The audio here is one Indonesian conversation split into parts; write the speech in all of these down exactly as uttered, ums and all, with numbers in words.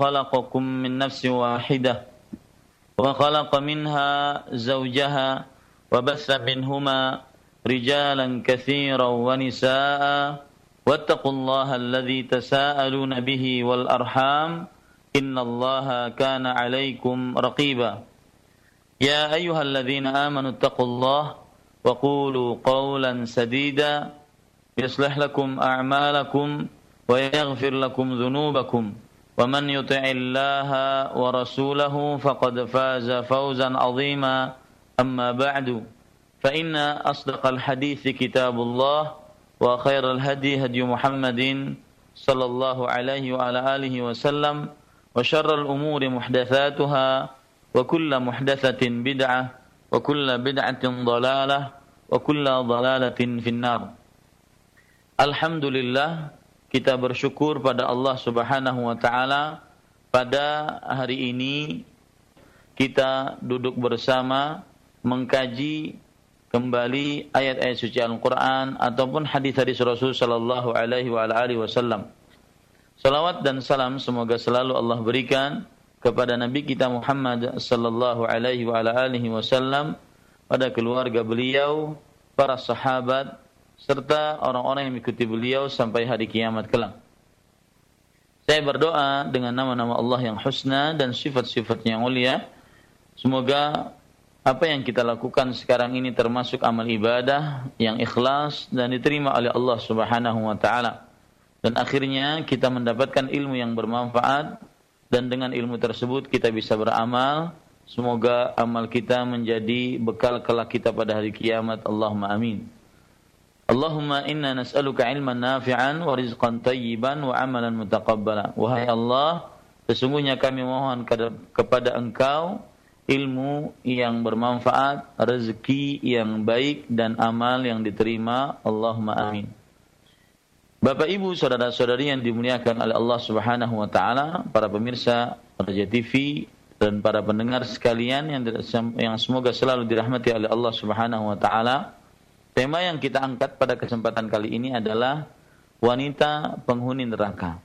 خلقكم من نفس واحدة وخلق منها زوجها وبث منهما رجالا كثيرا ونساء واتقوا الله الذي تساءلون به والأرحام إن الله كان عليكم رقيبا يا أيها الذين آمنوا اتقوا الله وقولوا قولا سديدا يصلح لكم أعمالكم ويغفر لكم ذنوبكم ومن يطع الله ورسوله فقد فاز فوزا عظيما أما بعد فإن أصدق الحديث كتاب الله وخير الهدي هدي محمد صلى الله عليه وعلى آله وسلم وشر الأمور محدثاتها وكل محدثة بدعة وكل بدعة ضلالة وكل ضلالة في النار. Alhamdulillah, kita bersyukur pada Allah Subhanahu wa taala pada hari ini kita duduk bersama mengkaji kembali ayat-ayat suci Al-Qur'an ataupun hadis-hadis Rasul sallallahu alaihi wa alihi wasallam. Salawat dan salam semoga selalu Allah berikan kepada Nabi kita Muhammad sallallahu alaihi wa alihi wasallam, pada keluarga beliau, para sahabat serta orang-orang yang mengikuti beliau sampai hari kiamat kelak. Saya berdoa dengan nama-nama Allah yang husna dan sifat-sifatnya yang mulia, semoga apa yang kita lakukan sekarang ini termasuk amal ibadah yang ikhlas dan diterima oleh Allah Subhanahu wa taala, dan akhirnya kita mendapatkan ilmu yang bermanfaat, dan dengan ilmu tersebut kita bisa beramal. Semoga amal kita menjadi bekal kelak kita pada hari kiamat. Allahumma amin. Allahumma inna nas'aluka ilman nafi'an wa rizqan tayyiban wa amalan mutaqabbala. Wahai Allah, sesungguhnya kami mohon kepada Engkau ilmu yang bermanfaat, rezeki yang baik, dan amal yang diterima. Allahumma amin. Bapak Ibu, saudara-saudari yang dimuliakan oleh Allah Subhanahu wa taala, para pemirsa Raja T V dan para pendengar sekalian yang yang semoga selalu dirahmati oleh Allah Subhanahu wa taala. Tema yang kita angkat pada kesempatan kali ini adalah wanita penghuni neraka.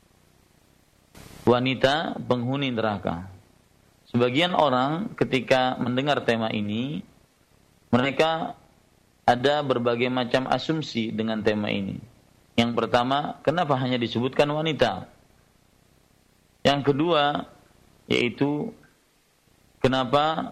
Wanita penghuni neraka. Sebagian orang ketika mendengar tema ini, mereka ada berbagai macam asumsi dengan tema ini. Yang pertama, kenapa hanya disebutkan wanita? Yang kedua, yaitu kenapa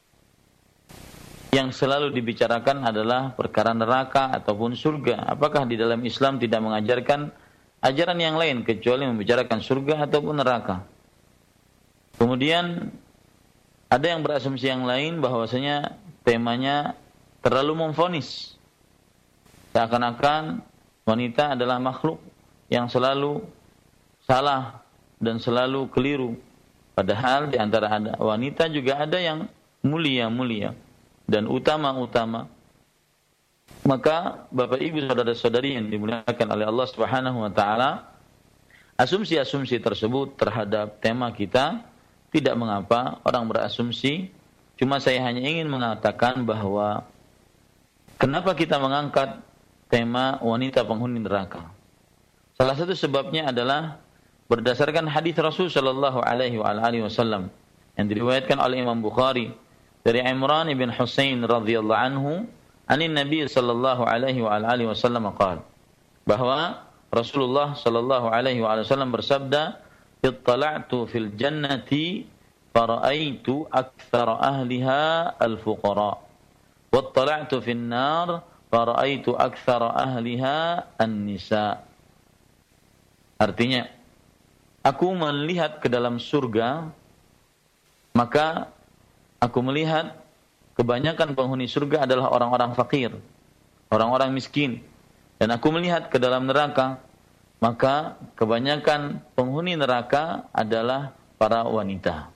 yang selalu dibicarakan adalah perkara neraka ataupun surga? Apakah di dalam Islam tidak mengajarkan ajaran yang lain kecuali membicarakan surga ataupun neraka? Kemudian ada yang berasumsi yang lain bahwasanya temanya terlalu memvonis, seakan-akan wanita adalah makhluk yang selalu salah dan selalu keliru. Padahal di antara ada wanita juga ada yang mulia-mulia dan utama-utama. Maka Bapak Ibu saudara-saudari yang dimuliakan oleh Allah Subhanahu wa taala, asumsi-asumsi tersebut terhadap tema kita tidak mengapa orang berasumsi. Cuma saya hanya ingin mengatakan bahwa kenapa kita mengangkat tema wanita penghuni neraka. Salah satu sebabnya adalah berdasarkan hadis Rasul sallallahu alaihi wasallam yang diriwayatkan oleh Imam Bukhari dari Imran ibn Husain radhiyallahu anhu, anin Nabi sallallahu alaihi wasallam qala, bahwa Rasulullah sallallahu alaihi wasallam bersabda, "Ittala'tu fil jannati fara'aitu aktsara ahliha al-fuqara, wattala'tu fin nar fara'aitu aktsara ahliha an-nisa." Artinya, aku melihat ke dalam surga, maka aku melihat kebanyakan penghuni surga adalah orang-orang fakir, orang-orang miskin. Dan aku melihat ke dalam neraka, maka kebanyakan penghuni neraka adalah para wanita.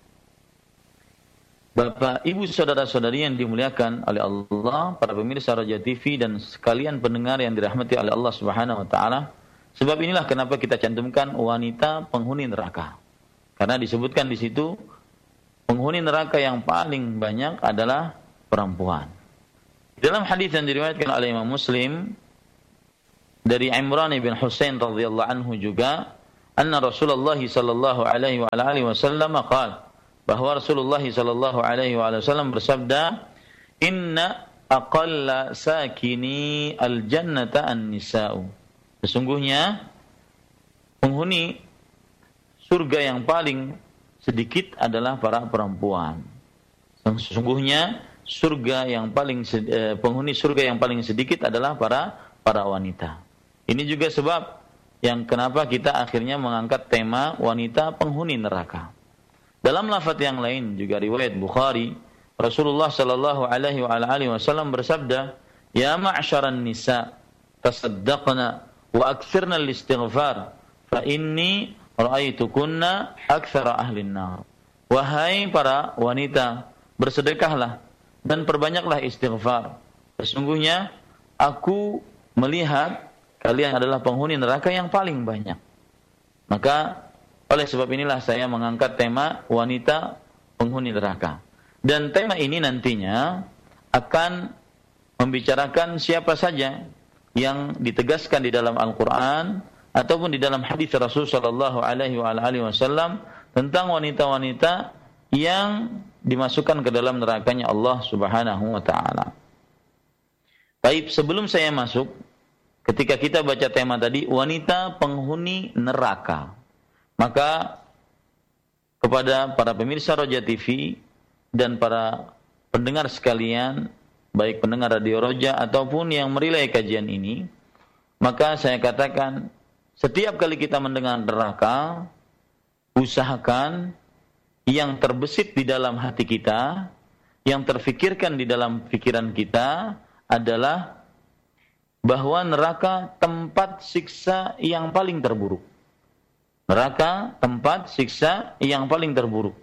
Bapak, Ibu, saudara-saudari yang dimuliakan oleh Allah, para pemirsa Raja T V dan sekalian pendengar yang dirahmati oleh Allah Subhanahu wa taala, sebab inilah kenapa kita cantumkan wanita penghuni neraka. Karena disebutkan di situ penghuni neraka yang paling banyak adalah perempuan. Dalam hadis yang diriwayatkan oleh Imam Muslim dari Imran bin Husain radhiyallahu anhu juga, anna Rasulullah sallallahu alaihi wa alihi wasallam qala, bahwa Rasulullah sallallahu alaihi wasallam bersabda, inna aqalla sakini al-jannata an-nisa'u. Sesungguhnya penghuni surga yang paling sedikit adalah para perempuan. Sesungguhnya surga yang paling eh, penghuni surga yang paling sedikit adalah para para wanita. Ini juga sebab yang kenapa kita akhirnya mengangkat tema wanita penghuni neraka. Dalam lafaz yang lain juga riwayat Bukhari, Rasulullah sallallahu alaihi wa alihi wasallam bersabda, "Ya ma'syaran nisa, tasaddaqna wa aktsirna al-istighfar, fa inni ra'aitukunna aktsara ahlin nar." Wahai para wanita, bersedekahlah dan perbanyaklah istighfar. Sesungguhnya aku melihat kalian adalah penghuni neraka yang paling banyak. Maka oleh sebab inilah saya mengangkat tema wanita penghuni neraka. Dan tema ini nantinya akan membicarakan siapa saja yang ditegaskan di dalam Al-Quran ataupun di dalam hadis Rasul sallallahu alaihi wasallam tentang wanita-wanita yang dimasukkan ke dalam nerakanya Allah Subhanahu wa taala. Baik, sebelum saya masuk, ketika kita baca tema tadi wanita penghuni neraka, maka kepada para pemirsa Roja T V dan para pendengar sekalian, baik pendengar Radio Roja ataupun yang merilai kajian ini, maka saya katakan setiap kali kita mendengar neraka, usahakan yang terbesit di dalam hati kita, yang terfikirkan di dalam pikiran kita adalah bahwa neraka tempat siksa yang paling terburuk. Neraka tempat siksa yang paling terburuk.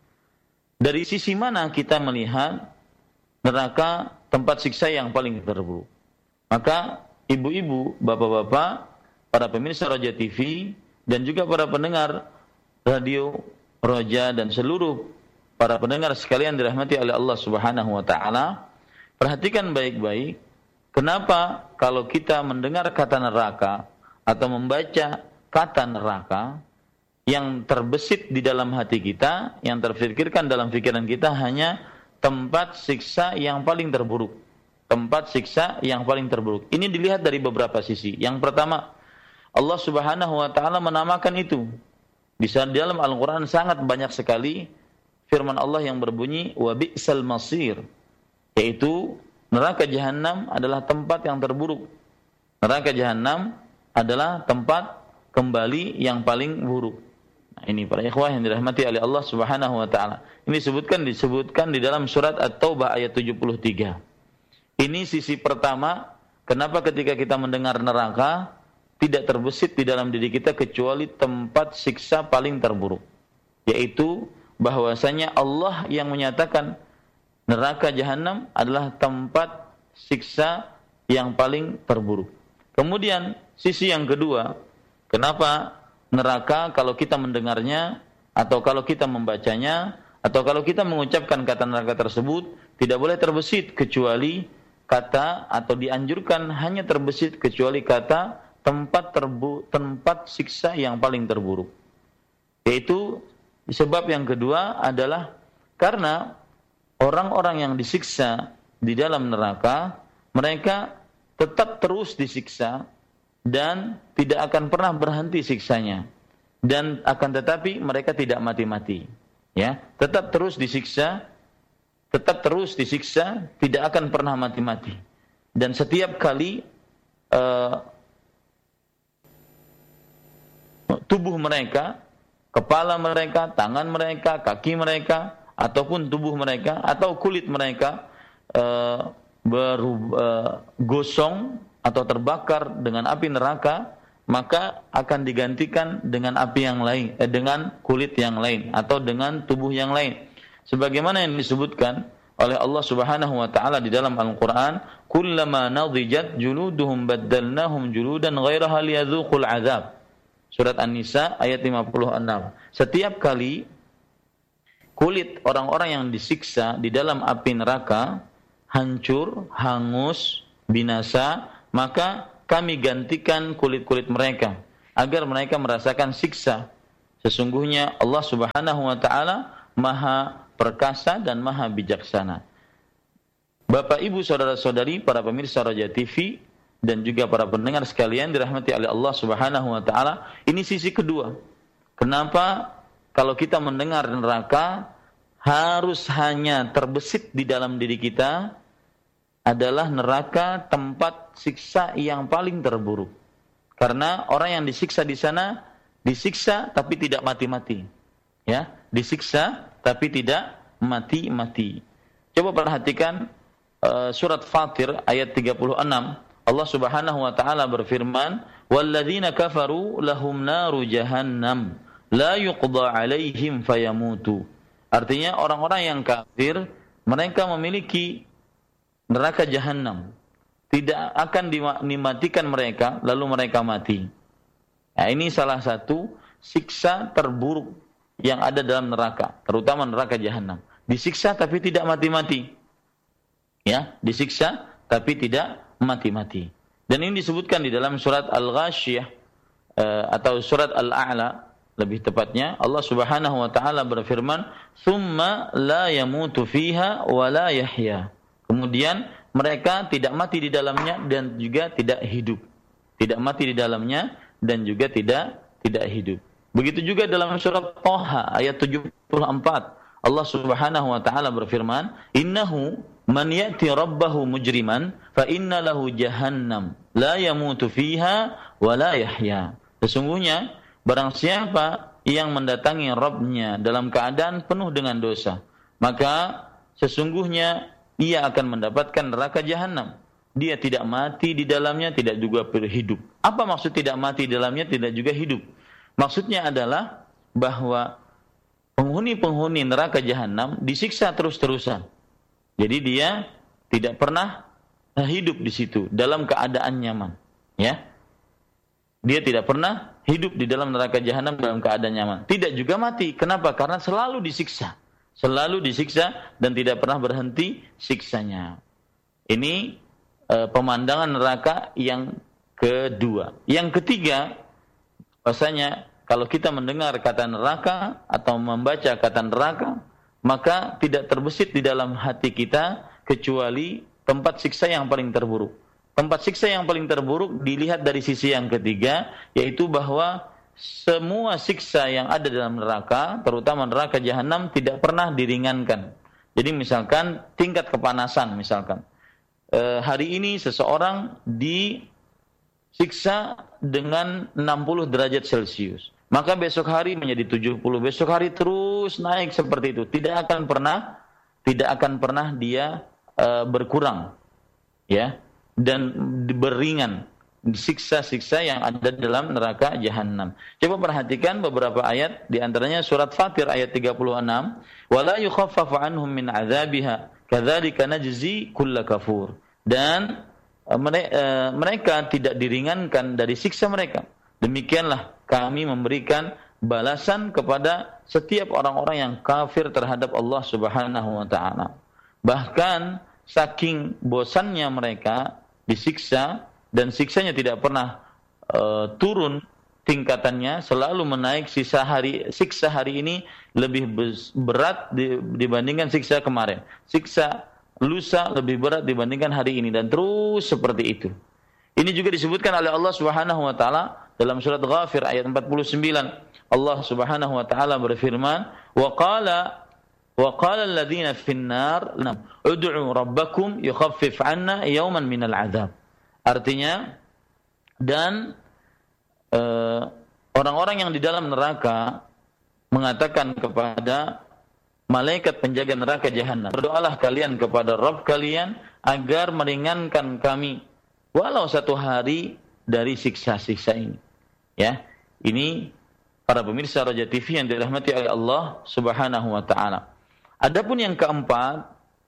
Dari sisi mana kita melihat neraka tempat siksa yang paling terburuk? Maka ibu-ibu, bapak-bapak, para pemirsa Roja T V dan juga para pendengar Radio Roja dan seluruh para pendengar sekalian dirahmati oleh Allah Subhanahu wa taala, perhatikan baik-baik kenapa kalau kita mendengar kata neraka atau membaca kata neraka, yang terbesit di dalam hati kita, yang terfikirkan dalam pikiran kita hanya tempat siksa yang paling terburuk. Tempat siksa yang paling terburuk. Ini dilihat dari beberapa sisi. Yang pertama, Allah Subhanahu wa taala menamakan itu. Di dalam Al-Qur'an sangat banyak sekali firman Allah yang berbunyi wa bi'sal masir, yaitu neraka jahanam adalah tempat yang terburuk. Neraka jahanam adalah tempat kembali yang paling buruk. Nah, ini para ikhwah yang dirahmati oleh Allah Subhanahu wa taala. Ini disebutkan disebutkan di dalam surat At-Taubah ayat tujuh puluh tiga. Ini sisi pertama, kenapa ketika kita mendengar neraka tidak terbesit di dalam diri kita kecuali tempat siksa paling terburuk, yaitu bahwasanya Allah yang menyatakan neraka jahanam adalah tempat siksa yang paling terburuk. Kemudian sisi yang kedua, kenapa neraka kalau kita mendengarnya atau kalau kita membacanya atau kalau kita mengucapkan kata neraka tersebut tidak boleh terbesit kecuali kata atau dianjurkan hanya terbesit kecuali kata tempat terbu, tempat siksa yang paling terburuk. Yaitu sebab yang kedua adalah karena orang-orang yang disiksa di dalam neraka, mereka tetap terus disiksa dan tidak akan pernah berhenti siksanya, dan akan tetapi mereka tidak mati-mati, ya, tetap terus disiksa, tetap terus disiksa, tidak akan pernah mati-mati. Dan setiap kali uh, tubuh mereka, kepala mereka, tangan mereka, kaki mereka, ataupun tubuh mereka atau kulit mereka uh, bergosong uh, atau terbakar dengan api neraka, maka akan digantikan dengan api yang lain, eh, dengan kulit yang lain atau dengan tubuh yang lain. Sebagaimana yang disebutkan oleh Allah Subhanahu wa taala di dalam Al-Qur'an, "Kullama nadijat juluduhum baddalnahum juludan ghairaha liyadzuqul 'adzab." Surat An-Nisa ayat lima puluh enam. Setiap kali kulit orang-orang yang disiksa di dalam api neraka hancur, hangus, binasa, maka kami gantikan kulit-kulit mereka agar mereka merasakan siksa. Sesungguhnya Allah Subhanahu wa taala Maha perkasa dan Maha bijaksana. Bapak, Ibu, saudara-saudari, para pemirsa Raja T V dan juga para pendengar sekalian dirahmati oleh Allah Subhanahu wa taala, ini sisi kedua. Kenapa kalau kita mendengar neraka harus hanya terbesit di dalam diri kita adalah neraka tempat siksa yang paling terburuk. Karena orang yang disiksa di sana disiksa tapi tidak mati-mati. Ya, disiksa tapi tidak mati-mati. Coba perhatikan uh, surat Fatir ayat tiga puluh enam. Allah Subhanahu wa taala berfirman, "Walladzina kafaru lahum naru jahannam la yuqda 'alaihim fayamutu." Artinya orang-orang yang kafir mereka memiliki neraka jahanam. Tidak akan dimatikan mereka lalu mereka mati. Nah, ini salah satu siksa terburuk yang ada dalam neraka, terutama neraka jahanam. Disiksa tapi tidak mati-mati. Ya, disiksa tapi tidak mati-mati. Dan ini disebutkan di dalam surat Al-Ghasyiyah uh, atau surat Al-A'la lebih tepatnya. Allah Subhanahu wa taala berfirman, "Tsumma la yamutu fiha wa la yahya." Kemudian mereka tidak mati di dalamnya dan juga tidak hidup. Tidak mati di dalamnya dan juga tidak tidak hidup. Begitu juga dalam surat Thaha ayat tujuh puluh empat. Allah Subhanahu wa taala berfirman, "Innahu man ya'ti rabbahu mujriman fa inna lahu jahannam la yamutu fiha wa la yahya." Sesungguhnya barang siapa yang mendatangi Rabb-nya dalam keadaan penuh dengan dosa, maka sesungguhnya ia akan mendapatkan neraka jahanam. Dia tidak mati di dalamnya, tidak juga hidup. Apa maksud tidak mati di dalamnya, tidak juga hidup? Maksudnya adalah bahwa penghuni-penghuni neraka jahanam disiksa terus-terusan. Jadi dia tidak pernah hidup di situ dalam keadaan nyaman, ya. Dia tidak pernah hidup di dalam neraka jahanam dalam keadaan nyaman. Tidak juga mati. Kenapa? Karena selalu disiksa. Selalu disiksa dan tidak pernah berhenti siksanya. Ini e, pemandangan neraka yang kedua. Yang ketiga, bahasanya kalau kita mendengar kata neraka atau membaca kata neraka, maka tidak terbesit di dalam hati kita kecuali tempat siksa yang paling terburuk. Tempat siksa yang paling terburuk dilihat dari sisi yang ketiga, yaitu bahwa semua siksa yang ada dalam neraka, terutama neraka jahanam, tidak pernah diringankan. Jadi misalkan tingkat kepanasan, misalkan e, hari ini seseorang disiksa dengan enam puluh derajat Celcius, maka besok hari menjadi tujuh puluh, besok hari terus naik seperti itu. Tidak akan pernah, tidak akan pernah dia e, berkurang, ya, dan beringan siksa-siksa yang ada dalam neraka jahanam. Coba perhatikan beberapa ayat, di antaranya surat Fatir ayat tiga puluh enam, "Wala yukhaffafu anhum min 'adzabiha, kadzalika najzi kulla kafur." Dan mereka tidak diringankan dari siksa mereka. Demikianlah kami memberikan balasan kepada setiap orang-orang yang kafir terhadap Allah Subhanahu wa taala. Bahkan saking bosannya mereka disiksa, dan siksanya tidak pernah uh, turun tingkatannya, selalu menaik. Sisa hari, siksa hari ini lebih berat dibandingkan siksa kemarin. Siksa lusa lebih berat dibandingkan hari ini, dan terus seperti itu. Ini juga disebutkan oleh Allah Subhanahu wa taala dalam surat Ghafir ayat empat puluh sembilan. Allah Subhanahu wa taala berfirman, "Wa qala wa qala alladziina fin nar ud'u rabbakum yukhaffif 'anna yawman minal 'adzab." Artinya, dan e, orang-orang yang di dalam neraka mengatakan kepada malaikat penjaga neraka jahanam, "Berdoalah kalian kepada Rabb kalian agar meringankan kami walau satu hari dari siksa-siksa ini." Ya, ini para pemirsa Raja T V yang dirahmati oleh Allah Subhanahu wa taala. Adapun yang keempat,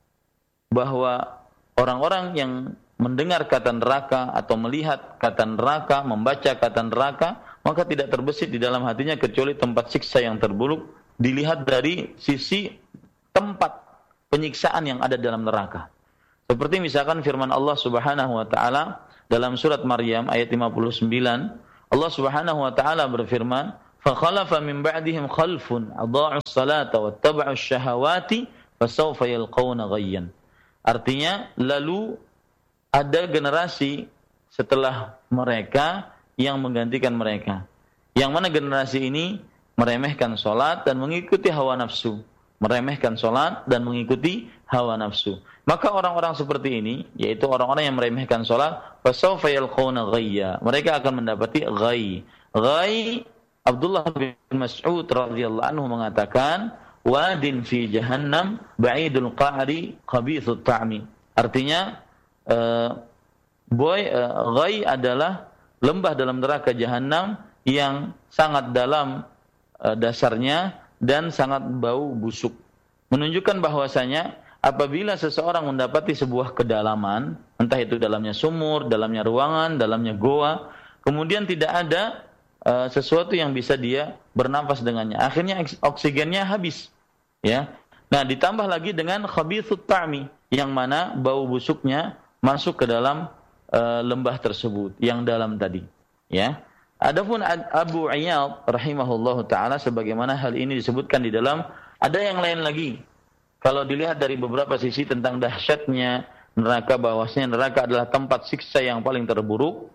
bahwa orang-orang yang mendengar kata neraka atau melihat kata neraka, membaca kata neraka, maka tidak terbesit di dalam hatinya kecuali tempat siksa yang terburuk, dilihat dari sisi tempat penyiksaan yang ada dalam neraka. Seperti misalkan firman Allah Subhanahu wa taala dalam surat Maryam ayat lima puluh sembilan, Allah Subhanahu wa taala berfirman, "Fa khalafa min ba'dihim khalfun adha'us salata wattaba'us syahawati fasawfa yalqawna ghayyan." Artinya, lalu ada generasi setelah mereka yang menggantikan mereka. Yang mana generasi ini meremehkan salat dan mengikuti hawa nafsu. Meremehkan salat dan mengikuti hawa nafsu. Maka orang-orang seperti ini, yaitu orang-orang yang meremehkan salat, fasawfa yalqawna ghayya. Mereka akan mendapati ghayy. Ghayy, Abdullah bin Mas'ud radhiyallahu anhu mengatakan, wadin fi jahannam ba'idul qa'ri khabithut ta'mi. Artinya, uh, boy uh, ghayy adalah lembah dalam neraka jahannam yang sangat dalam uh, dasarnya dan sangat bau busuk. Menunjukkan bahwasanya apabila seseorang mendapati sebuah kedalaman, entah itu dalamnya sumur, dalamnya ruangan, dalamnya goa, kemudian tidak ada uh, sesuatu yang bisa dia bernafas dengannya. Akhirnya oksigennya habis. Ya. Nah, ditambah lagi dengan khabithut ta'mi, yang mana bau busuknya masuk ke dalam uh, lembah tersebut, yang dalam tadi. Ya. Adapun Abu Iyad rahimahullahu taala, sebagaimana hal ini disebutkan di dalam, ada yang lain lagi. Kalau dilihat dari beberapa sisi tentang dahsyatnya neraka, bahwasanya neraka adalah tempat siksa yang paling terburuk,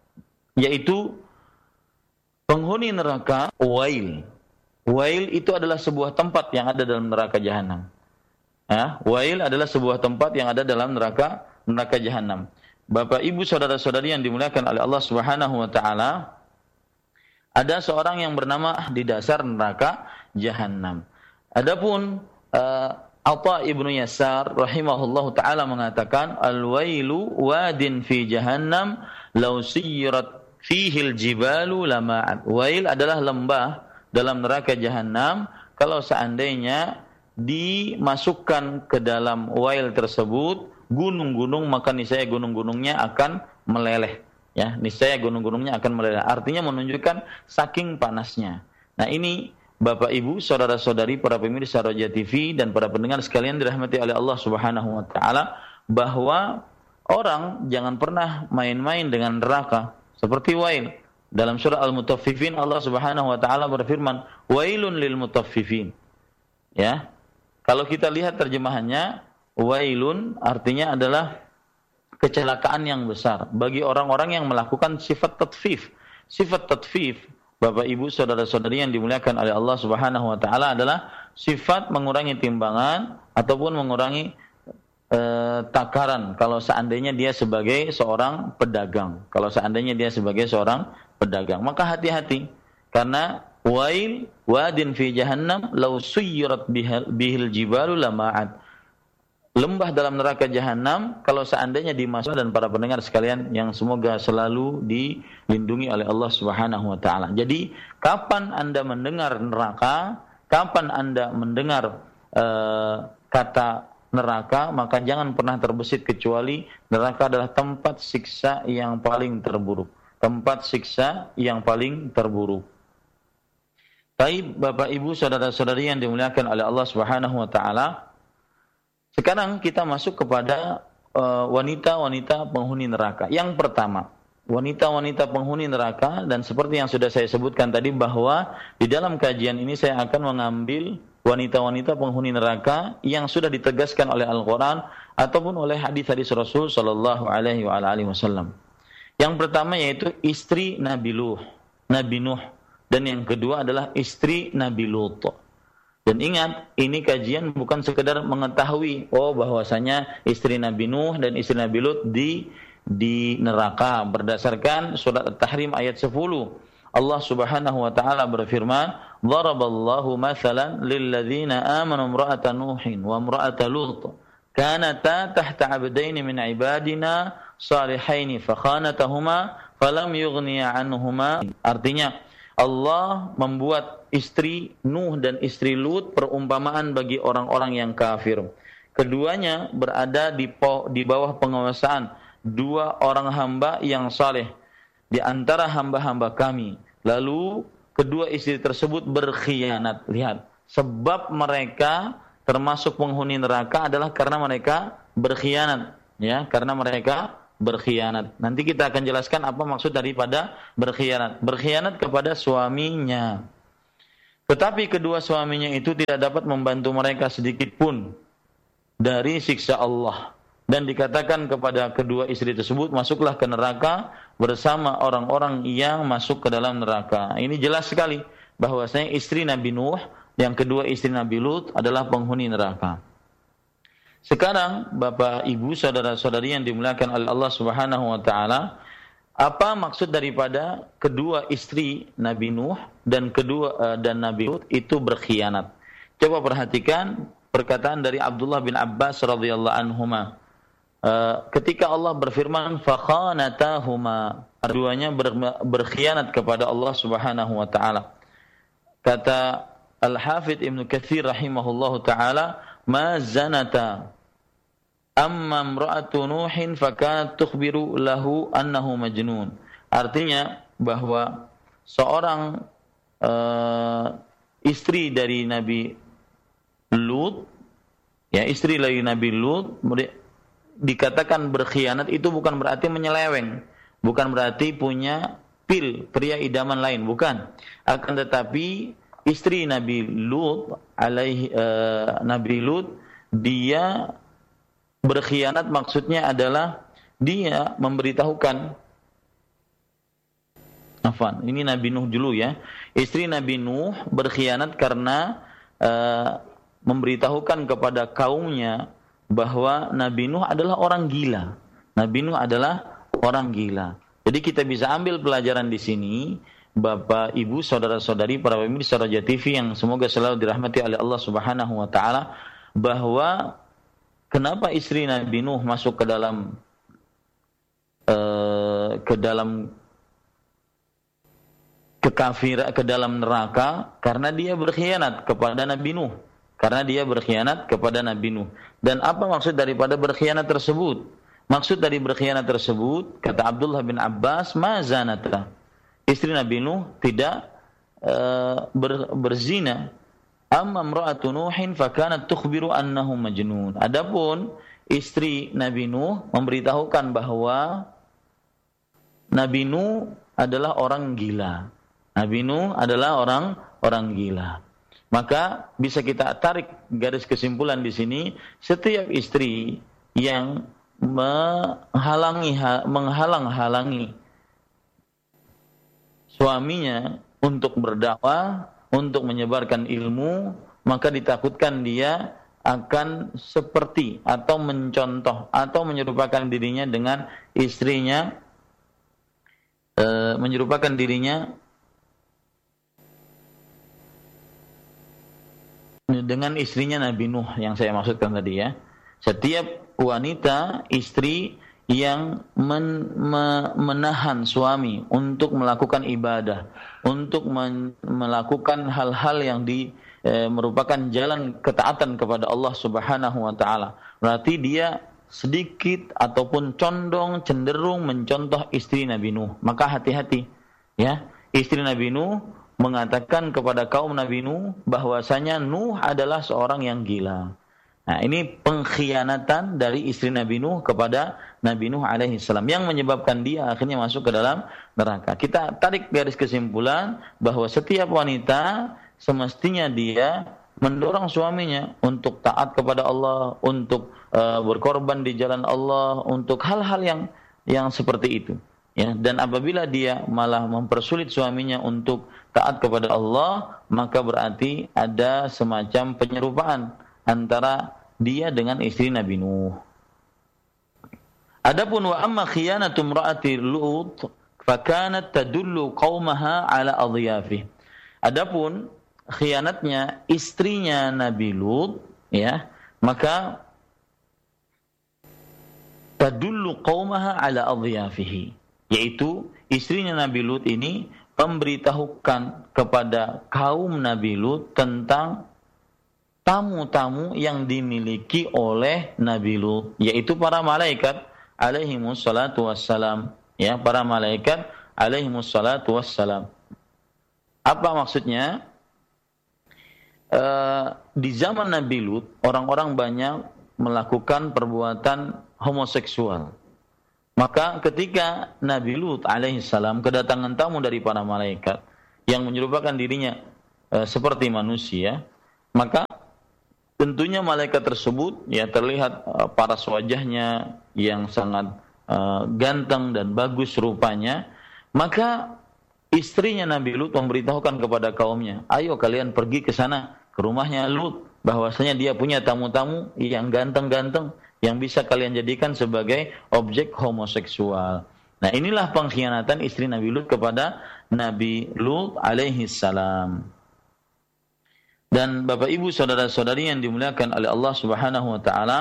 yaitu penghuni neraka Wail. Wail itu adalah sebuah tempat yang ada dalam neraka jahanam. Ya, Wail adalah sebuah tempat yang ada dalam neraka neraka jahanam. Bapak, Ibu, saudara-saudari yang dimuliakan oleh Allah Subhanahu wa taala, ada seorang yang bernama di dasar neraka jahanam. Adapun uh, Atha ibnu Yasar rahimahullahu taala mengatakan, al-wailu wadin fi jahannam law siyirat fihi al-jibalu lama'at. Wail adalah lembah dalam neraka jahanam, kalau seandainya dimasukkan ke dalam wail tersebut gunung-gunung, maka niscaya gunung-gunungnya akan meleleh. Ya, niscaya gunung-gunungnya akan meleleh. Artinya menunjukkan saking panasnya. Nah, ini Bapak Ibu, saudara-saudari, para pemirsa Roja T V dan para pendengar sekalian dirahmati oleh Allah Subhanahu wa taala, bahwa orang jangan pernah main-main dengan neraka seperti wail. Dalam surah Al-Mutaffifin Allah Subhanahu wa taala berfirman, "Wailun lil mutaffifin." Ya. Kalau kita lihat terjemahannya, wailun artinya adalah kecelakaan yang besar bagi orang-orang yang melakukan sifat tatfif. Sifat tatfif, Bapak Ibu, saudara-saudari yang dimuliakan oleh Allah Subhanahu wa taala, adalah sifat mengurangi timbangan ataupun mengurangi e, takaran kalau seandainya dia sebagai seorang pedagang. Kalau seandainya dia sebagai seorang pedagang, maka hati-hati, karena wail wadin fi jahannam law suyyirat bihil jibalu lama'at. Lembah dalam neraka jahanam kalau seandainya dimasukkan, dan para pendengar sekalian yang semoga selalu dilindungi oleh Allah Subhanahu wa taala. Jadi, kapan Anda mendengar neraka, kapan Anda mendengar uh, kata neraka, maka jangan pernah terbesit kecuali neraka adalah tempat siksa yang paling terburuk. Tempat siksa yang paling terburuk. Baik, Bapak Ibu, saudara-saudari yang dimuliakan oleh Allah Subhanahu wa taala, sekarang kita masuk kepada uh, wanita-wanita penghuni neraka. Yang pertama, wanita-wanita penghuni neraka, dan seperti yang sudah saya sebutkan tadi, bahwa di dalam kajian ini saya akan mengambil wanita-wanita penghuni neraka yang sudah ditegaskan oleh Al-Quran ataupun oleh hadis-hadis Rasul Sallallahu Alaihi Wasallam. Yang pertama yaitu istri Nabi Nuh, Nabi Nuh, dan yang kedua adalah istri Nabi Lut. Dan ingat, ini kajian bukan sekedar mengetahui, oh bahwasanya istri Nabi Nuh dan istri Nabi Lut di di neraka. Berdasarkan surat At-Tahrim ayat sepuluh, Allah Subhanahu wa taala berfirman, "Daraballahu mathalan lilladzina amanu imra'ata Nuhin wa imra'ata Lut, kanata tahta 'abdaini min 'ibadina salihaini fakhanatahuma falam yughniya 'anhuma." Artinya, Allah membuat istri Nuh dan istri Lut perumpamaan bagi orang-orang yang kafir. Keduanya berada di, po, di bawah penguasaan dua orang hamba yang saleh di antara hamba-hamba kami. Lalu kedua istri tersebut berkhianat. Lihat, sebab mereka termasuk penghuni neraka adalah karena mereka berkhianat, ya, karena mereka berkhianat. Nanti kita akan jelaskan apa maksud daripada berkhianat. Berkhianat kepada suaminya. Tetapi kedua suaminya itu tidak dapat membantu mereka sedikit pun dari siksa Allah. Dan dikatakan kepada kedua istri tersebut, masuklah ke neraka bersama orang-orang yang masuk ke dalam neraka. Ini jelas sekali bahwasanya istri Nabi Nuh, yang kedua istri Nabi Lut adalah penghuni neraka. Sekarang Bapak Ibu saudara-saudari yang dimuliakan oleh Allah Subhanahu wa taala, apa maksud daripada kedua istri Nabi Nuh dan kedua uh, dan Nabi Lut itu berkhianat? Coba perhatikan perkataan dari Abdullah bin Abbas radhiyallahu anhuma. Uh, ketika Allah berfirman fakhanatahuma, keduanya ber, berkhianat kepada Allah Subhanahu wa taala. Kata Al-Hafidz Ibnu Katsir rahimahullahu taala, ma zanata amma imra'atu Nuhin fakanat tukhbiru lahu annahu majnun. Artinya bahwa seorang uh, istri dari Nabi Lut, ya istri dari Nabi Lut dikatakan berkhianat, itu bukan berarti menyeleweng, bukan berarti punya pil pria idaman lain, bukan. Akan tetapi istri Nabi Lut alaihi uh, Nabi Lut dia berkhianat, maksudnya adalah dia memberitahukan. Afwan, ini Nabi Nuh dulu ya. Istri Nabi Nuh berkhianat karena uh, memberitahukan kepada kaumnya bahwa Nabi Nuh adalah orang gila. Nabi Nuh adalah orang gila. Jadi kita bisa ambil pelajaran di sini, Bapak, Ibu, saudara-saudari, para pemirsa Raja T V yang semoga selalu dirahmati oleh Allah Subhanahu wa taala, bahwa kenapa istri Nabi Nuh masuk ke dalam uh, ke dalam kekafir ke dalam neraka? Karena dia berkhianat kepada Nabi Nuh. Karena dia berkhianat kepada Nabi Nuh. Dan apa maksud daripada berkhianat tersebut? Maksud dari berkhianat tersebut, kata Abdullah bin Abbas, ma zanata. Istri Nabi Nuh tidak uh, ber, berzina. Amma imra'atu Nuhin fakanat tukhbiru annahu majnun. Adapun istri Nabi Nuh memberitahukan bahwa Nabi Nuh adalah orang gila. Nabi Nuh adalah orang orang gila. Maka bisa kita tarik garis kesimpulan di sini, setiap istri yang menghalangi menghalang-halangi suaminya untuk berdakwah, untuk menyebarkan ilmu, maka ditakutkan dia akan seperti atau mencontoh atau menyerupakan dirinya dengan istrinya, e, menyerupakan dirinya dengan istrinya Nabi Nuh yang saya maksudkan tadi ya. Setiap wanita, istri yang men, me, menahan suami untuk melakukan ibadah, untuk men, melakukan hal-hal yang di e, merupakan jalan ketaatan kepada Allah Subhanahu wa taala, berarti dia sedikit ataupun condong cenderung mencontoh istri Nabi Nuh. Maka hati-hati ya. Istri Nabi Nuh mengatakan kepada kaum Nabi Nuh bahwasanya Nuh adalah seorang yang gila. Nah, ini pengkhianatan dari istri Nabi Nuh kepada Nabi Nuh alaihi salam yang menyebabkan dia akhirnya masuk ke dalam neraka. Kita tarik garis kesimpulan bahwa setiap wanita semestinya dia mendorong suaminya untuk taat kepada Allah, untuk uh, berkorban di jalan Allah, untuk hal-hal yang yang seperti itu. Ya, dan apabila dia malah mempersulit suaminya untuk taat kepada Allah, maka berarti ada semacam penyerupaan antara dia dengan istri Nabi Nuh. Adapun wa amma khiyanatu imraati Lut fakanat tadullu qaumaha ala adhiyafih. Adapun khianatnya istrinya Nabi Lut, ya, maka tadullu qaumaha ala adhiyafihi, yaitu istrinya Nabi Lut ini memberitahukan kepada kaum Nabi Lut tentang tamu-tamu yang dimiliki oleh Nabi Lut, yaitu para malaikat alaihimus salatu wassalam, ya, para malaikat alaihimus salatu wassalam. Apa maksudnya? E, di zaman Nabi Lut, orang-orang banyak melakukan perbuatan homoseksual. Maka ketika Nabi Lut alaihissalam kedatangan tamu dari para malaikat yang menyerupakan dirinya e, seperti manusia, maka tentunya malaikat tersebut ya terlihat e, paras wajahnya yang sangat e, ganteng dan bagus rupanya. Maka istrinya Nabi Lut memberitahukan kepada kaumnya, ayo kalian pergi ke sana, ke rumahnya Lut, bahwasanya dia punya tamu-tamu yang ganteng-ganteng, yang bisa kalian jadikan sebagai objek homoseksual. Nah, inilah pengkhianatan istri Nabi Lut kepada Nabi Lut alaihi salam. Dan Bapak Ibu saudara-saudari yang dimuliakan oleh Allah Subhanahu wa taala,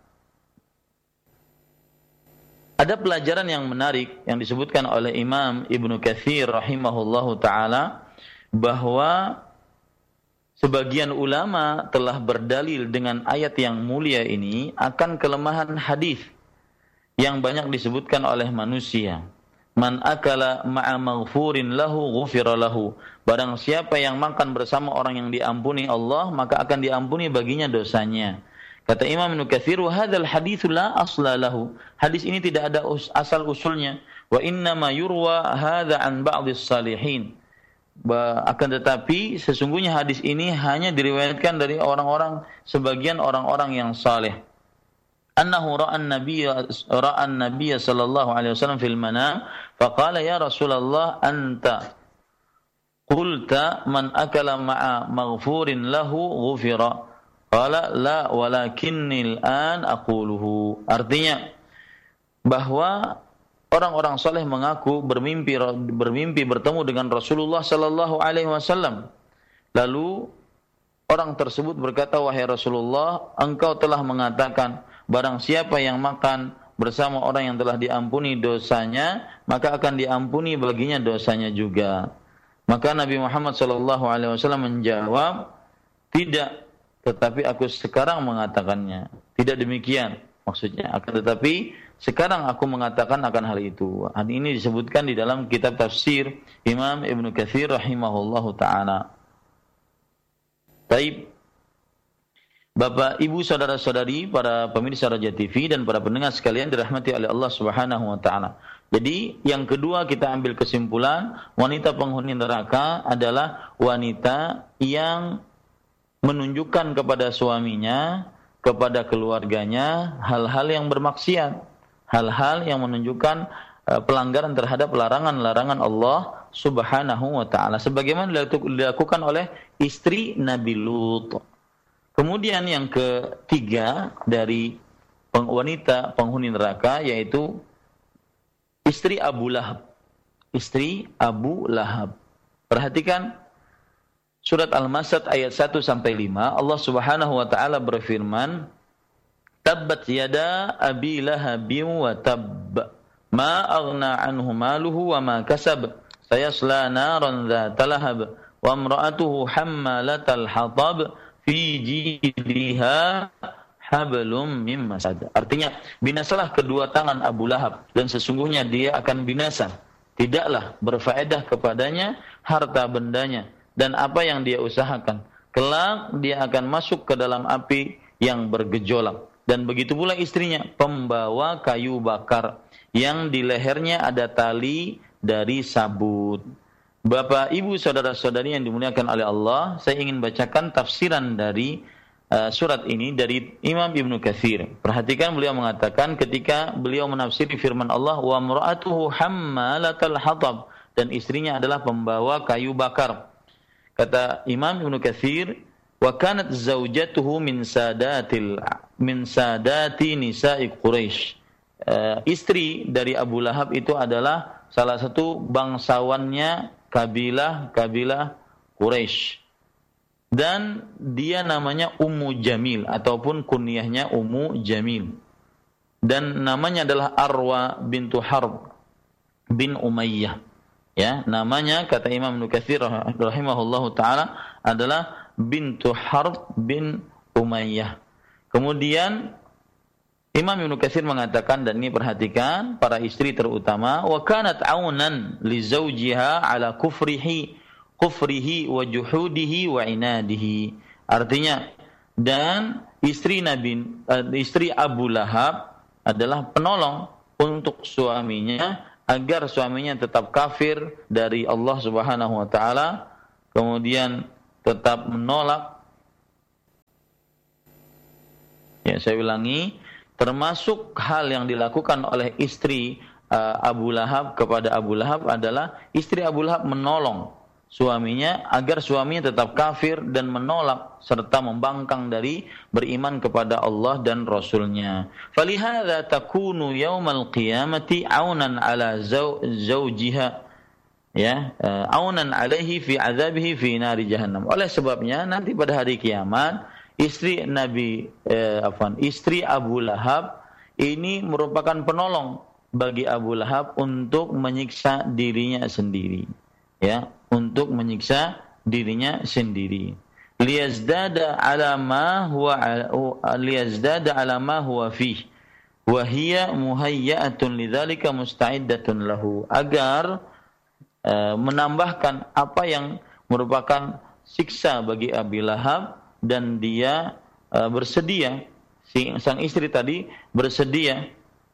ada pelajaran yang menarik yang disebutkan oleh Imam Ibnu Katsir rahimahullahu taala, bahwa sebagian ulama telah berdalil dengan ayat yang mulia ini akan kelemahan hadis yang banyak disebutkan oleh manusia. Man akala ma'a maghfurin lahu ghufira lahu. Barang siapa yang makan bersama orang yang diampuni Allah, maka akan diampuni baginya dosanya. Kata Imam Ibnu Katsir, hadzal hadits la asla lahu. Hadis ini tidak ada asal usulnya. Wa inna ma yurwa hadza an ba'dhis salihin. Akan tetapi sesungguhnya hadis ini hanya diriwayatkan dari orang-orang, sebagian orang-orang yang saleh. Annahu ra'an nabiyya ra'an nabiyya sallallahu alaihi wasallam fil manam faqala ya Rasulullah anta qulta man akala ma'a maghfurin lahu ghufira. Qala la walakinni al-an aquluhu. Artinya bahwa orang-orang saleh mengaku bermimpi bermimpi bertemu dengan Rasulullah sallallahu alaihi wasallam. Lalu orang tersebut berkata, wahai Rasulullah, engkau telah mengatakan barang siapa yang makan bersama orang yang telah diampuni dosanya, maka akan diampuni baginya dosanya juga. Maka Nabi Muhammad sallallahu alaihi wasallam menjawab, tidak, tetapi aku sekarang mengatakannya. Tidak demikian maksudnya, akan tetapi sekarang aku mengatakan akan hal itu. Hal ini disebutkan di dalam kitab tafsir Imam Ibnu Katsir rahimahullahu taala. Baik, Bapak, Ibu, saudara-saudari, para pemirsa Raja T V dan para pendengar sekalian dirahmati oleh Allah Subhanahu wa taala. Jadi, yang kedua kita ambil kesimpulan, wanita penghuni neraka adalah wanita yang menunjukkan kepada suaminya, kepada keluarganya hal-hal yang bermaksiat, hal-hal yang menunjukkan uh, pelanggaran terhadap larangan-larangan Allah Subhanahu wa taala, sebagaimana dilakukan oleh istri Nabi Lut. Kemudian yang ketiga dari peng- wanita penghuni neraka yaitu istri Abu Lahab. Istri Abu Lahab. Perhatikan surat Al-Masad ayat satu sampai lima, Allah Subhanahu wa taala berfirman, Tabbat yada abi lahabin wa tabb, ma aghna anhu maluhu wa ma kasab, sayasla naran dzata lahab, wa imra'atuhu hammalatal hatab, fi jidriha hablum min masad. Artinya, binasalah kedua tangan Abu Lahab, dan sesungguhnya dia akan binasa. Tidaklah berfaedah kepadanya harta bendanya dan apa yang dia usahakan. Kelak dia akan masuk ke dalam api yang bergejolak. Dan begitu pula istrinya, pembawa kayu bakar, yang di lehernya ada tali dari sabut. Bapak, Ibu, saudara-saudari yang dimuliakan oleh Allah, saya ingin bacakan tafsiran dari uh, surat ini dari Imam Ibnu Katsir. Perhatikan, beliau mengatakan ketika beliau menafsiri firman Allah, wa imra'atuhu hammalatal hatab, dan istrinya adalah pembawa kayu bakar. Kata Imam Ibnu Katsir, wa kanat zaujatuhu min sadatil min sadati nisa'i Quraisy. Uh, istri dari Abu Lahab itu adalah salah satu bangsawannya kabilah-kabilah Quraisy. Dan dia namanya Ummu Jamil ataupun kunyahnya Ummu Jamil. Dan namanya adalah Arwa bintu Harb bin Umayyah. Ya, namanya kata Imam Ibnu Katsir rahimahullahu taala adalah bintu Harb bin Umayyah. Kemudian Imam Ibnu Katsir mengatakan, dan ini perhatikan, para istri terutama, wa kanat aunan li zawjiha ala kufrihi kufrihi wa juhudihi wa inadihi. Artinya, dan istri Nabi uh, istri Abu Lahab adalah penolong untuk suaminya agar suaminya tetap kafir dari Allah Subhanahu wa taala, kemudian tetap menolak. Ya, saya ulangi, termasuk hal yang dilakukan oleh istri uh, Abu Lahab kepada Abu Lahab adalah istri Abu Lahab menolong suaminya agar suaminya tetap kafir dan menolak serta membangkang dari beriman kepada Allah dan Rasulnya. Falihadza takunu yaumal qiyamati aunan ala zawjiha, ya, uh, aunan alaihi fi azabihi fi nari jahannam. Oleh sebabnya nanti pada hari kiamat istri Nabi eh, afwan, istri Abu Lahab ini merupakan penolong bagi Abu Lahab untuk menyiksa dirinya sendiri, ya, untuk menyiksa dirinya sendiri. Liyazdada ala ma huwa liyazdada ala ma huwa fih wa hiya muhayyatun lidzalika musta'iddatun lahu, agar eh, menambahkan apa yang merupakan siksa bagi Abu Lahab, dan dia uh, bersedia, si sang istri tadi bersedia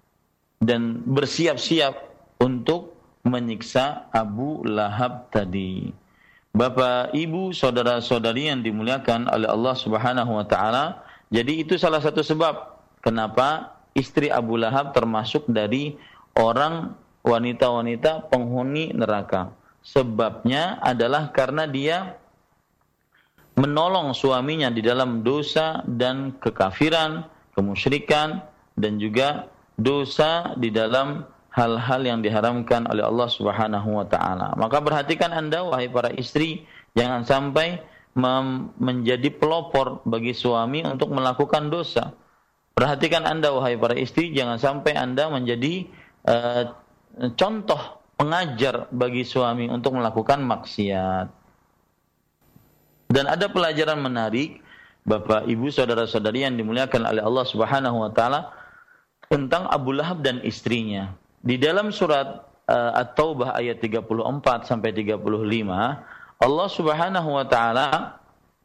dan bersiap-siap untuk menyiksa Abu Lahab tadi. Bapak, Ibu, saudara-saudari yang dimuliakan oleh Allah Subhanahu wa taala, jadi itu salah satu sebab kenapa istri Abu Lahab termasuk dari orang wanita-wanita penghuni neraka. Sebabnya adalah karena dia menolong suaminya di dalam dosa dan kekafiran, kemusyrikan, dan juga dosa di dalam hal-hal yang diharamkan oleh Allah Subhanahu wa taala. Maka perhatikan Anda wahai para istri, jangan sampai mem- menjadi pelopor bagi suami untuk melakukan dosa. Perhatikan Anda wahai para istri, jangan sampai Anda menjadi uh, contoh pengajar bagi suami untuk melakukan maksiat. Dan ada pelajaran menarik, Bapak, Ibu, saudara-saudari yang dimuliakan oleh Allah Subhanahu wa taala, tentang Abu Lahab dan istrinya. Di dalam surat uh, At-Taubah ayat tiga puluh empat sampai tiga puluh lima, Allah Subhanahu wa taala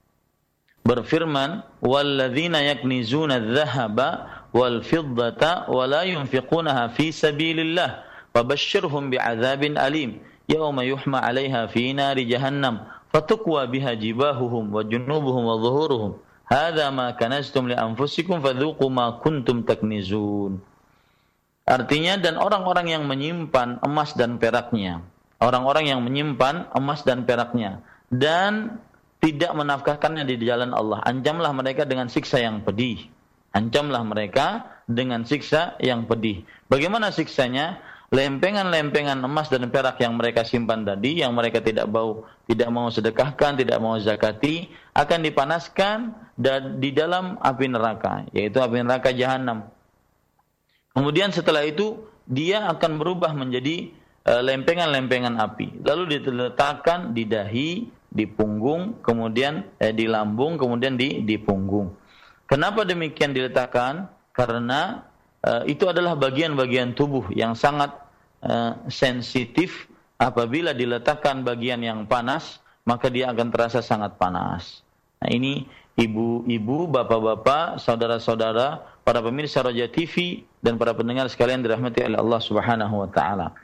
berfirman, "Walladzina yaknizuna adh-dhahaba wal fiddata wa la yunfiqunaha fi sabilillah, fabashshirhum bi'adzabin alim, yauma yuhma 'alaiha fi nari jahannam." Fatukwa biha jibahuhum wa junubuhum wa zuhuruhum. Hadza ma kanaztum li anfusikum fadzuqu ma kuntum taknizun. Artinya, dan orang-orang yang menyimpan emas dan peraknya, orang-orang yang menyimpan emas dan peraknya dan tidak menafkahkannya di jalan Allah, ancamlah mereka dengan siksa yang pedih. Ancamlah mereka dengan siksa yang pedih. Bagaimana siksanya? Lempengan-lempengan emas dan perak yang mereka simpan tadi, yang mereka tidak mau tidak mau sedekahkan, tidak mau zakati, akan dipanaskan dan di dalam api neraka, yaitu api neraka jahanam. Kemudian setelah itu dia akan berubah menjadi uh, lempengan-lempengan api, lalu diletakkan di dahi, di punggung, kemudian eh, di lambung, kemudian di di punggung. Kenapa demikian diletakkan? Karena uh, itu adalah bagian-bagian tubuh yang sangat Uh, sensitif. Apabila diletakkan bagian yang panas, maka dia akan terasa sangat panas. Nah, ini ibu-ibu, bapak-bapak, saudara-saudara, para pemirsa Roja T V dan para pendengar sekalian dirahmati oleh Allah Subhanahu wa taala.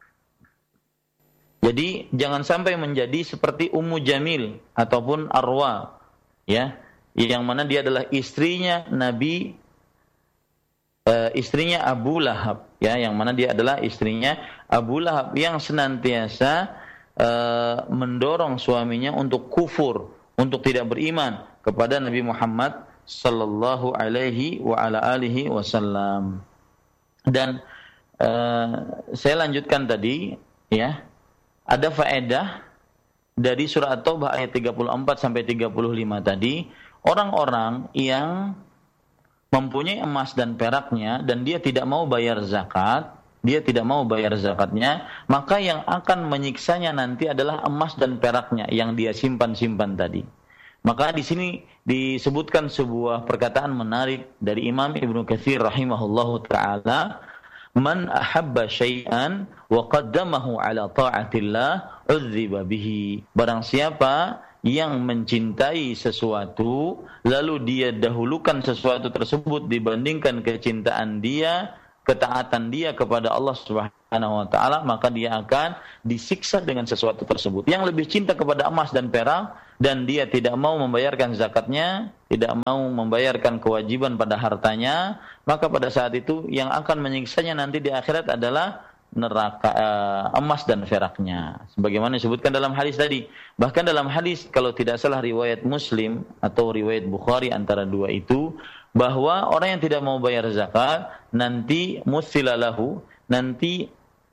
Jadi jangan sampai menjadi seperti Ummu Jamil ataupun Arwa, ya, yang mana dia adalah istrinya Nabi, uh, istrinya Abu Lahab, ya, yang mana dia adalah istrinya Abu Lahab yang senantiasa uh, mendorong suaminya untuk kufur, untuk tidak beriman kepada Nabi Muhammad sallallahu alaihi wa ala alihi wasallam. Dan uh, saya lanjutkan tadi, ya, ada faedah dari surah At-Taubah ayat tiga puluh empat sampai tiga puluh lima tadi, orang-orang yang mempunyai emas dan peraknya dan dia tidak mau bayar zakat, dia tidak mau bayar zakatnya, maka yang akan menyiksanya nanti adalah emas dan peraknya yang dia simpan-simpan tadi. Maka di sini disebutkan sebuah perkataan menarik dari Imam Ibnu Katsir rahimahullahu taala, "Man ahabba syai'an wa qaddamahu ala ta'atillah, 'udziba bihi." Barang siapa yang mencintai sesuatu lalu dia dahulukan sesuatu tersebut dibandingkan kecintaan dia ketaatan dia kepada Allah Subhanahu wa taala, maka dia akan disiksa dengan sesuatu tersebut. Yang lebih cinta kepada emas dan perak dan dia tidak mau membayarkan zakatnya, tidak mau membayarkan kewajiban pada hartanya, maka pada saat itu yang akan menyiksanya nanti di akhirat adalah neraka, uh, emas dan peraknya. Sebagaimana disebutkan dalam hadis tadi. Bahkan dalam hadis, kalau tidak salah riwayat Muslim atau riwayat Bukhari antara dua itu, bahwa orang yang tidak mau bayar zakat nanti musilalahu, nanti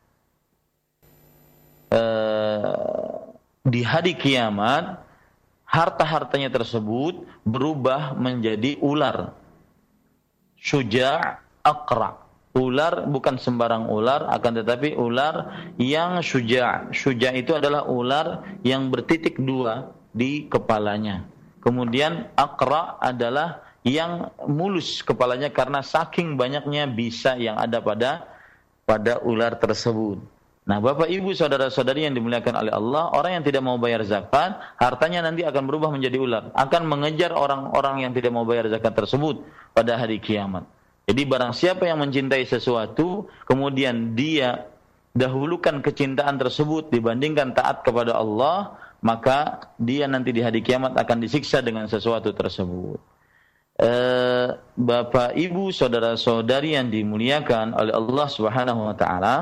uh, di hari kiamat harta-hartanya tersebut berubah menjadi ular. Syuja' aqra. Ular bukan sembarang ular, akan tetapi ular yang syuja'. Syuja' itu adalah ular yang bertitik dua di kepalanya. Kemudian aqra adalah yang mulus kepalanya karena saking banyaknya bisa yang ada pada pada ular tersebut. Nah, Bapak Ibu saudara-saudari yang dimuliakan oleh Allah, orang yang tidak mau bayar zakat, hartanya nanti akan berubah menjadi ular, akan mengejar orang-orang yang tidak mau bayar zakat tersebut pada hari kiamat. Jadi barang siapa yang mencintai sesuatu, kemudian dia dahulukan kecintaan tersebut dibandingkan taat kepada Allah, maka dia nanti di hari kiamat akan disiksa dengan sesuatu tersebut. Eh, Bapak, Ibu, saudara-saudari yang dimuliakan oleh Allah Subhanahu wa taala,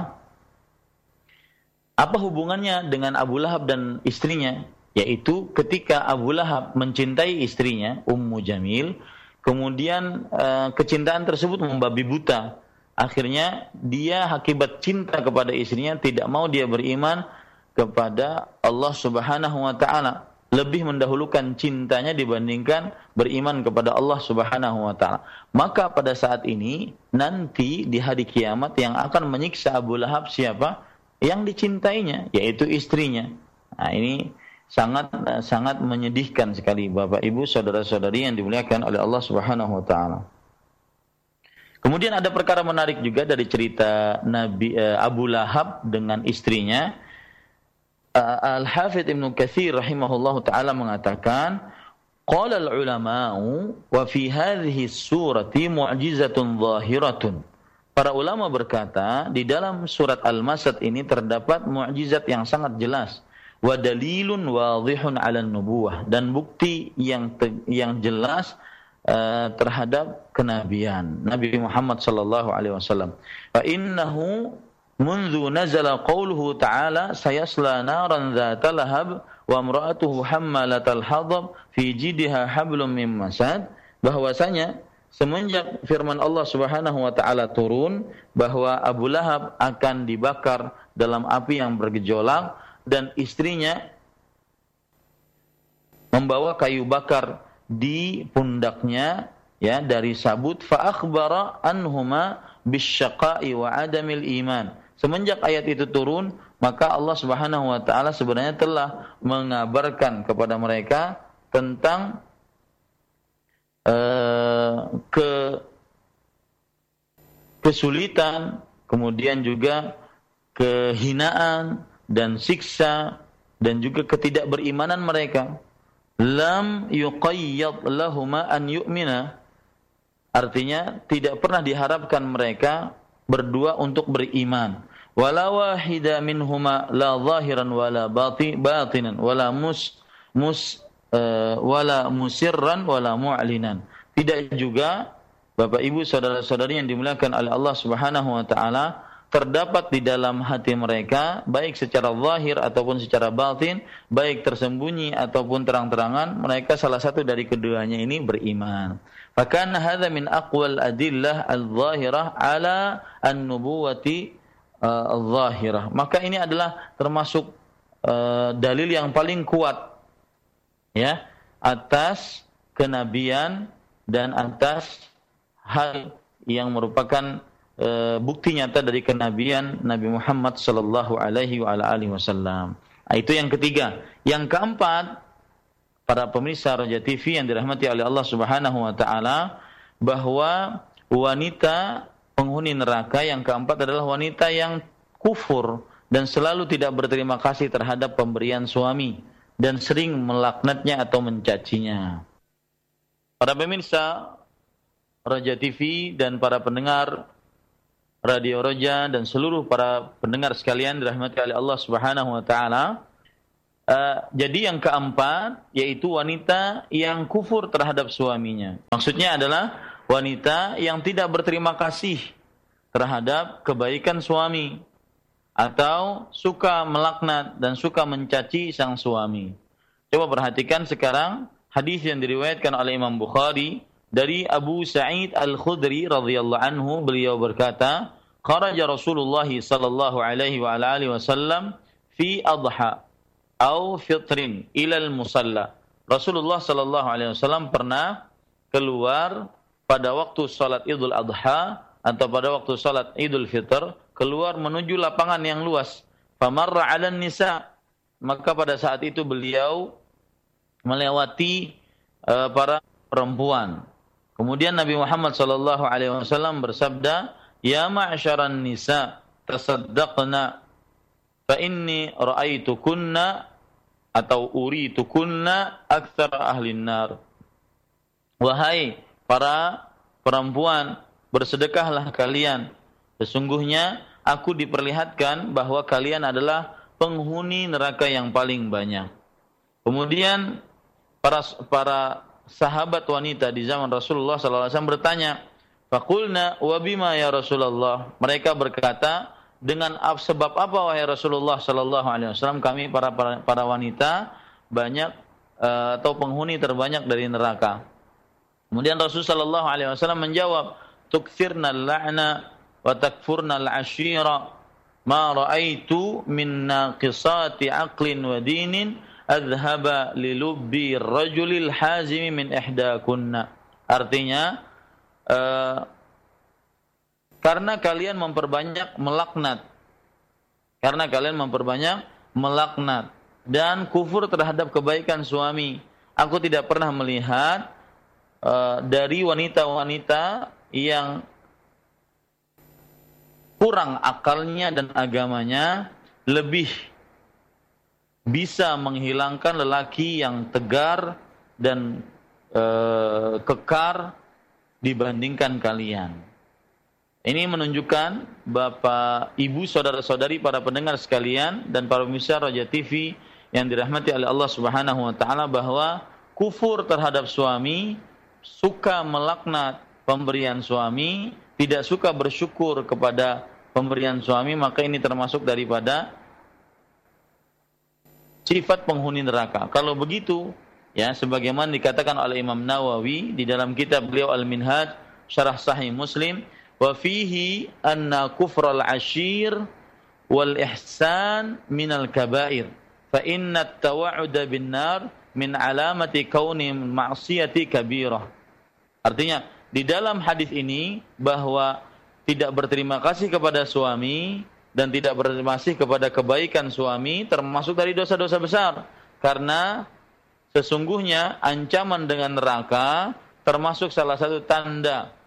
apa hubungannya dengan Abu Lahab dan istrinya? Yaitu ketika Abu Lahab mencintai istrinya, Ummu Jamil, kemudian uh, kecintaan tersebut membabi buta. Akhirnya dia akibat cinta kepada istrinya tidak mau dia beriman kepada Allah Subhanahu wa taala. Lebih mendahulukan cintanya dibandingkan beriman kepada Allah Subhanahu wa taala. Maka pada saat ini nanti di hari kiamat yang akan menyiksa Abu Lahab siapa? Yang dicintainya, yaitu istrinya. Nah, ini sangat sangat menyedihkan sekali Bapak Ibu saudara-saudari yang dimuliakan oleh Allah Subhanahu wa taala. Kemudian ada perkara menarik juga dari cerita Nabi uh, Abu Lahab dengan istrinya. Uh, Al-Hafidz Ibnu Katsir rahimahullahu taala mengatakan, qala al-ulama'u wa fi hadhihi surati mu'jizatun zahiratun. Para ulama berkata, di dalam surat Al-Masad ini terdapat mukjizat yang sangat jelas. Wa dalilun wadhihun 'ala nubuwah, dan bukti yang te- yang jelas uh, terhadap kenabian Nabi Muhammad sallallahu alaihi wasallam. Fa innahu mundu nazala qauluhu ta'ala sayasla naran dzata lahab wa imra'atuhu hammalatal hatab fi jidha hablum min masad, bahwasanya semenjak firman Allah Subhanahu wa taala turun bahwa Abu Lahab akan dibakar dalam api yang bergejolak dan istrinya membawa kayu bakar di pundaknya ya dari sabut, fa akhbara anhuma bisyaqa'i wa adamil iman. Semenjak ayat itu turun, maka Allah Subhanahu wa taala sebenarnya telah mengabarkan kepada mereka tentang uh, ke kesulitan, kemudian juga kehinaan dan siksa dan juga ketidakberimanan mereka. Lam yuqayyad lahuma an yu'mina, artinya tidak pernah diharapkan mereka berdua untuk beriman. Wala wahida minhuma la zahiran wala bati batinan wala mus mus uh, wala musirran wala mu'linan. Tidak juga Bapak Ibu saudara-saudari yang dimuliakan oleh Allah Subhanahu wa taala, terdapat di dalam hati mereka baik secara zahir ataupun secara batin, baik tersembunyi ataupun terang-terangan, mereka salah satu dari keduanya ini beriman. Fakana hadza min aqwal adillah al-zahirah ala an-nubuwati uh, al-zahirah. Maka ini adalah termasuk uh, dalil yang paling kuat ya atas kenabian dan atas hal yang merupakan e, bukti nyata dari kenabian Nabi Muhammad sallallahu alaihi wa ala alihi wasallam. Itu yang ketiga. Yang keempat, para pemirsa Raja T V yang dirahmati oleh Allah Subhanahu wa taala, bahwa wanita penghuni neraka yang keempat adalah wanita yang kufur dan selalu tidak berterima kasih terhadap pemberian suami dan sering melaknatnya atau mencacinya. Para pemirsa Raja T V dan para pendengar Radio Roja dan seluruh para pendengar sekalian dirahmati oleh Allah Subhanahu wa taala. Uh, jadi yang keempat yaitu wanita yang kufur terhadap suaminya. Maksudnya adalah wanita yang tidak berterima kasih terhadap kebaikan suami atau suka melaknat dan suka mencaci sang suami. Coba perhatikan sekarang hadis yang diriwayatkan oleh Imam Bukhari dari Abu Sa'id Al-Khudri radhiyallahu anhu, beliau berkata, "Kharaja Rasulullah sallallahu alaihi wa alihi wasallam fi adha au fitrin ilal musalla." Rasulullah sallallahu alaihi wasallam pernah keluar pada waktu salat Idul Adha atau pada waktu salat Idul Fitr, keluar menuju lapangan yang luas. Famarra 'alan nisa, maka pada saat itu beliau melewati uh, para perempuan. Kemudian Nabi Muhammad sallallahu alaihi wasallam bersabda, "Ya ma'syaran nisa, tasaddaqna fa inni ra'aitukunna atau uritukunna aktsar ahlin nar." Wahai para perempuan, bersedekahlah kalian. Sesungguhnya aku diperlihatkan bahwa kalian adalah penghuni neraka yang paling banyak. Kemudian para para sahabat wanita di zaman Rasulullah sallallahu alaihi wasallam bertanya, "Faqulna wa bima ya Rasulullah?" Mereka berkata, dengan sebab apa wahai Rasulullah sallallahu alaihi wasallam kami para para, para wanita banyak uh, atau penghuni terbanyak dari neraka? Kemudian Rasul sallallahu alaihi wasallam menjawab, "Tukthirna al-la'na wa takfurna al-'ashira ma ra'aitu min naqisati 'aqlin wa dinin adhhaba li lubbi ar-rajulil hazimi min ihdakunna." Artinya uh, karena kalian memperbanyak melaknat. Karena kalian memperbanyak melaknat dan kufur terhadap kebaikan suami. Aku tidak pernah melihat uh, dari wanita-wanita yang kurang akalnya dan agamanya lebih bisa menghilangkan lelaki yang tegar dan uh, kekar dibandingkan kalian. Ini menunjukkan Bapak, Ibu, saudara-saudari, para pendengar sekalian dan para pemirsa Roja T V yang dirahmati oleh Allah Subhanahu wa taala bahwa kufur terhadap suami, suka melaknat pemberian suami, tidak suka bersyukur kepada pemberian suami, maka ini termasuk daripada sifat penghuni neraka. Kalau begitu, ya sebagaimana dikatakan oleh Imam Nawawi di dalam kitab beliau Al-Minhaj Syarah Sahih Muslim, wa fihi anna kufral ashir wal ihsan minal kabair fa inna at-tawa'uda bin nar min alamati kauni ma'siyati kabirah. Artinya di dalam hadis ini bahwa tidak berterima kasih kepada suami dan tidak berterima kasih kepada kebaikan suami termasuk dari dosa-dosa besar, karena sesungguhnya ancaman dengan neraka termasuk salah satu tanda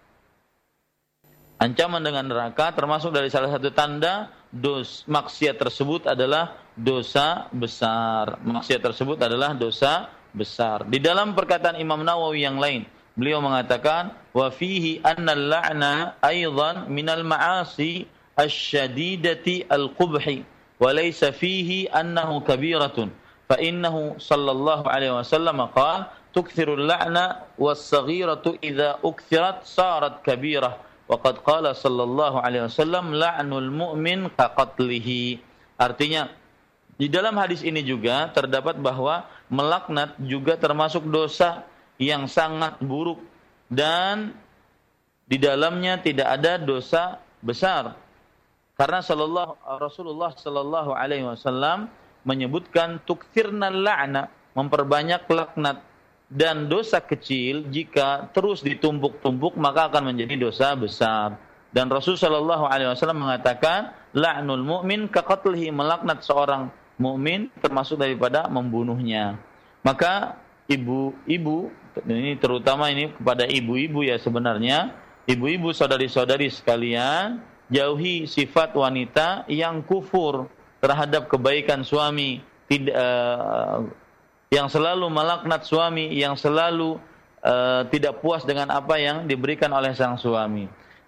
Ancaman dengan neraka termasuk dari salah satu tanda dos maksiat tersebut adalah dosa besar. Maksiat tersebut adalah dosa besar. Di dalam perkataan Imam Nawawi yang lain, beliau mengatakan wa fihi anna al-la'na aidan minal ma'asi asy-syadidati al-qubhi wa laysa fihi annahu kabiratun fa innahu sallallahu alaihi wasallam qala tukthiru al-la'na was-saghiratu idza ukthirat sarat kabirah. Waqad qala sallallahu alaihi wasallam la'nul mu'min kaqatlihi. Artinya di dalam hadis ini juga terdapat bahwa melaknat juga termasuk dosa yang sangat buruk dan di dalamnya tidak ada dosa besar. Karena sallallahu Rasulullah sallallahu alaihi wasallam menyebutkan tukthirnal la'na, memperbanyak laknat. Dan dosa kecil jika terus ditumpuk-tumpuk maka akan menjadi dosa besar. Dan Rasulullah shallallahu alaihi wasallam mengatakan la'nul mu'min kaqatlihi, melaknat seorang mukmin termasuk daripada membunuhnya. Maka ibu-ibu, ini terutama ini kepada ibu-ibu ya sebenarnya, ibu-ibu saudari-saudari sekalian, jauhi sifat wanita yang kufur terhadap kebaikan suami, tidak uh, yang selalu melaknat suami, yang selalu uh, tidak puas dengan apa yang diberikan oleh sang suami.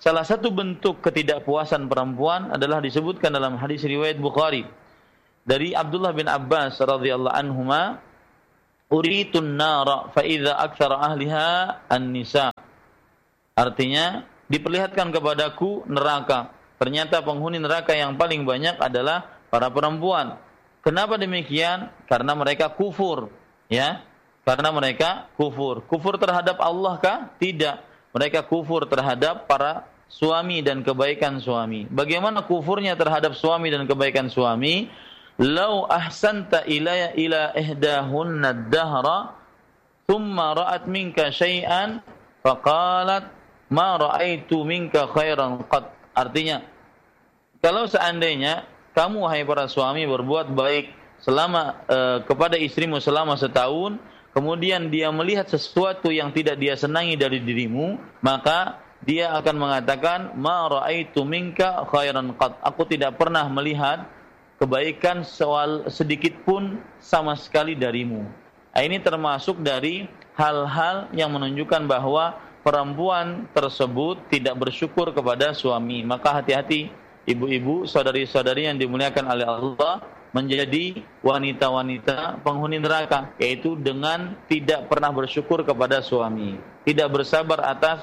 salah satu bentuk ketidakpuasan perempuan adalah disebutkan dalam hadis riwayat Bukhari dari Abdullah bin Abbas radhiyallahu anhuma, uritun nara fa idza aktsara ahliha an-nisa. Artinya, diperlihatkan kepadaku neraka. Ternyata penghuni neraka yang paling banyak adalah para perempuan. Kenapa demikian? Karena mereka kufur, ya. Karena mereka kufur. Kufur terhadap Allah kah? Tidak. Mereka kufur terhadap para suami dan kebaikan suami. Bagaimana kufurnya terhadap suami dan kebaikan suami? Lau ahsanta ila ila ihdahunna ad-dahra thumma ra'at minka syai'an faqalat ma ra'aitu minka khairan qat. Artinya, kalau seandainya kamu wahai para suami berbuat baik selama uh, kepada istrimu selama setahun, kemudian dia melihat sesuatu yang tidak dia senangi dari dirimu, maka dia akan mengatakan ma ra'aitu minka khairan qat. Aku tidak pernah melihat kebaikan soal sedikit pun sama sekali darimu. Nah, ini termasuk dari hal-hal yang menunjukkan bahwa perempuan tersebut tidak bersyukur kepada suami. Maka hati-hati ibu-ibu, saudari-saudari yang dimuliakan oleh Allah, menjadi wanita-wanita penghuni neraka, yaitu dengan tidak pernah bersyukur kepada suami, tidak bersabar atas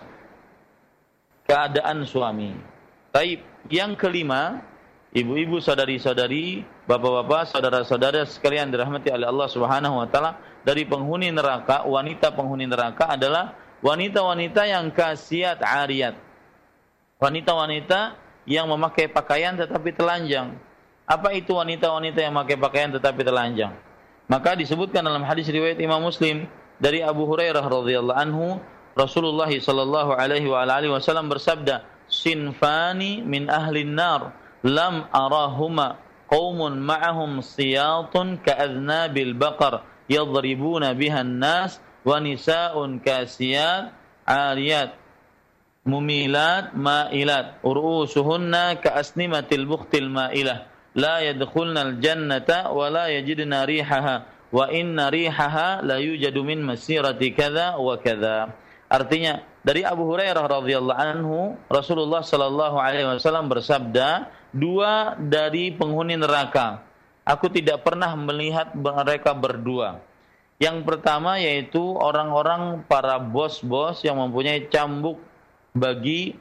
keadaan suami. Baik, yang kelima, ibu-ibu, saudari-saudari, bapak-bapak, saudara-saudara sekalian dirahmati oleh Allah Subhanahu wa taala, dari penghuni neraka, wanita penghuni neraka adalah wanita-wanita yang kasiat ariyat. Wanita-wanita yang memakai pakaian tetapi telanjang. Apa itu wanita-wanita yang memakai pakaian tetapi telanjang? Maka disebutkan dalam hadis riwayat Imam Muslim dari Abu Hurairah radhiyallahu anhu, Rasulullah sallallahu alaihi wa alihi wasallam bersabda, "Sinfani min ahlin nar lam arahuma qaumun ma'ahum siyatun ka'adnabil baqar yadribuna biha an-nas wa nisa'un kasiyat 'ariyat mumilat ma'ilat urusuhunna ka'asnimatil bukhtil ma'ilah la yadkhulnal jannata wa la yajidna rihaha wa inna rihaha la yujadu min masirati kadza wa kadza." Artinya, dari Abu Hurairah radhiyallahu anhu, Rasulullah sallallahu alaihi wasallam bersabda, dua dari penghuni neraka, aku tidak pernah melihat mereka berdua. Yang pertama yaitu orang-orang para bos-bos yang mempunyai cambuk bagi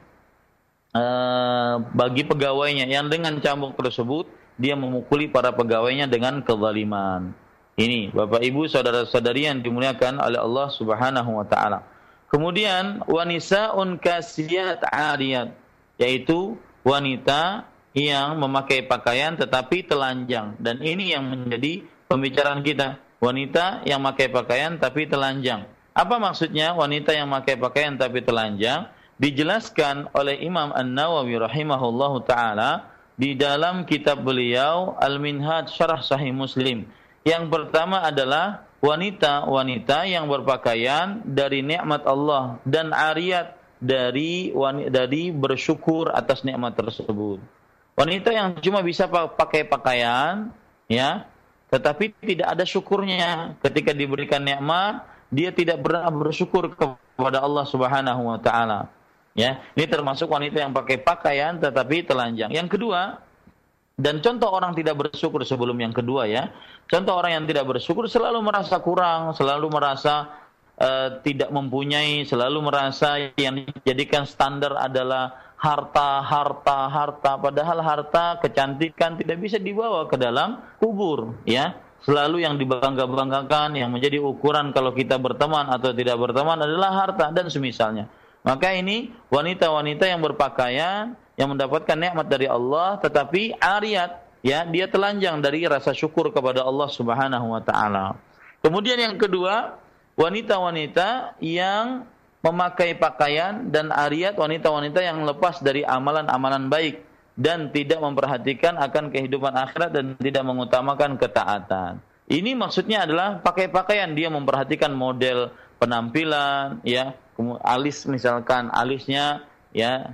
uh, bagi pegawainya, yang dengan cambuk tersebut dia memukuli para pegawainya dengan kezaliman. Ini Bapak Ibu saudara-saudari yang dimuliakan oleh Allah Subhanahu wa taala. Kemudian wanisaun kasiyat ariyat, yaitu wanita yang memakai pakaian tetapi telanjang, dan ini yang menjadi pembicaraan kita, wanita yang memakai pakaian tapi telanjang. Apa maksudnya wanita yang memakai pakaian tapi telanjang? Dijelaskan oleh Imam An-Nawawi rahimahullahu taala di dalam kitab beliau Al-Minhaj Syarah Sahih Muslim. Yang pertama adalah wanita-wanita yang berpakaian dari nikmat Allah dan ariyat dari dari bersyukur atas nikmat tersebut. Wanita yang cuma bisa pakai pakaian, ya, tetapi tidak ada syukurnya ketika diberikan nikmat, dia tidak pernah bersyukur kepada Allah Subhanahu wa taala. Ya, ini termasuk wanita yang pakai pakaian tetapi telanjang. Yang kedua, dan contoh orang tidak bersyukur sebelum yang kedua, ya. Contoh orang yang tidak bersyukur selalu merasa kurang, selalu merasa uh, tidak mempunyai, selalu merasa yang dijadikan standar adalah harta, harta, harta. Padahal harta, kecantikan tidak bisa dibawa ke dalam kubur, ya. Selalu yang dibangga-banggakan, yang menjadi ukuran kalau kita berteman atau tidak berteman adalah harta dan semisalnya. Maka ini wanita-wanita yang berpakaian, yang mendapatkan nikmat dari Allah, tetapi ariyat, ya, dia telanjang dari rasa syukur kepada Allah Subhanahu wa taala. Kemudian yang kedua, wanita-wanita yang memakai pakaian dan ariyat, wanita-wanita yang lepas dari amalan-amalan baik dan tidak memperhatikan akan kehidupan akhirat dan tidak mengutamakan ketaatan. Ini maksudnya adalah pakai pakaian, dia memperhatikan model penampilan, ya, alis misalkan, alisnya, ya,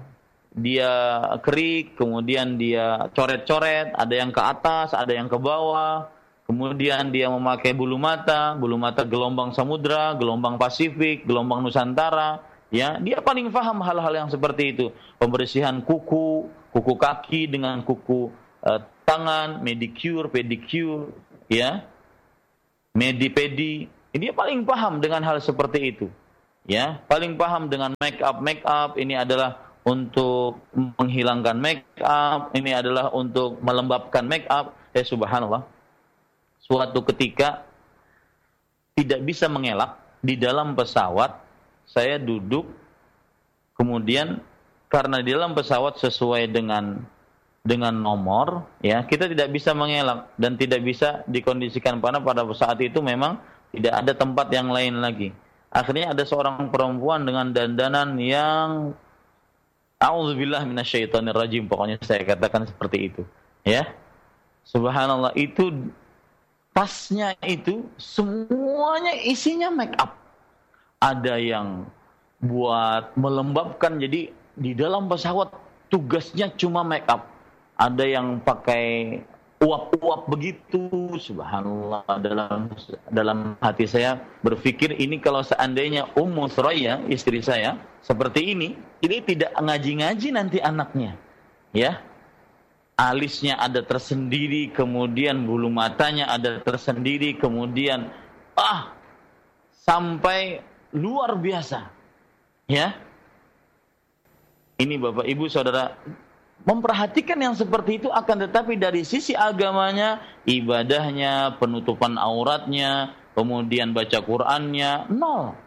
dia kerik, kemudian dia coret-coret, ada yang ke atas, ada yang ke bawah, kemudian dia memakai bulu mata, bulu mata gelombang samudra, gelombang Pasifik, gelombang Nusantara, ya, dia paling paham hal-hal yang seperti itu. Pembersihan kuku, kuku kaki dengan kuku uh, tangan, medicure, pedicure, ya, medi-pedi. Dia paling paham dengan hal seperti itu. Ya, paling paham dengan make up, make up ini adalah untuk menghilangkan make up, ini adalah untuk melembabkan make up. Eh subhanallah. Suatu ketika tidak bisa mengelak di dalam pesawat, saya duduk, kemudian karena di dalam pesawat sesuai dengan dengan nomor, ya, kita tidak bisa mengelak dan tidak bisa dikondisikan karena pada saat itu memang tidak ada tempat yang lain lagi. Akhirnya ada seorang perempuan dengan dandanan yang a'udzubillah minasyaitonirrajim, pokoknya saya katakan seperti itu, ya. Subhanallah, itu tasnya itu semuanya isinya make up. Ada yang buat melembabkan, jadi di dalam pesawat tugasnya cuma make up. Ada yang pakai uap-uap begitu. Subhanallah, dalam dalam hati saya berpikir, ini kalau seandainya Ummu Suraya, istri saya, seperti ini, ini tidak ngaji-ngaji nanti anaknya. Ya. Alisnya ada tersendiri, kemudian bulu matanya ada tersendiri, kemudian ah sampai luar biasa, ya. Ini Bapak Ibu Saudara, memperhatikan yang seperti itu, akan tetapi dari sisi agamanya, ibadahnya, penutupan auratnya, kemudian baca Qur'annya, nol.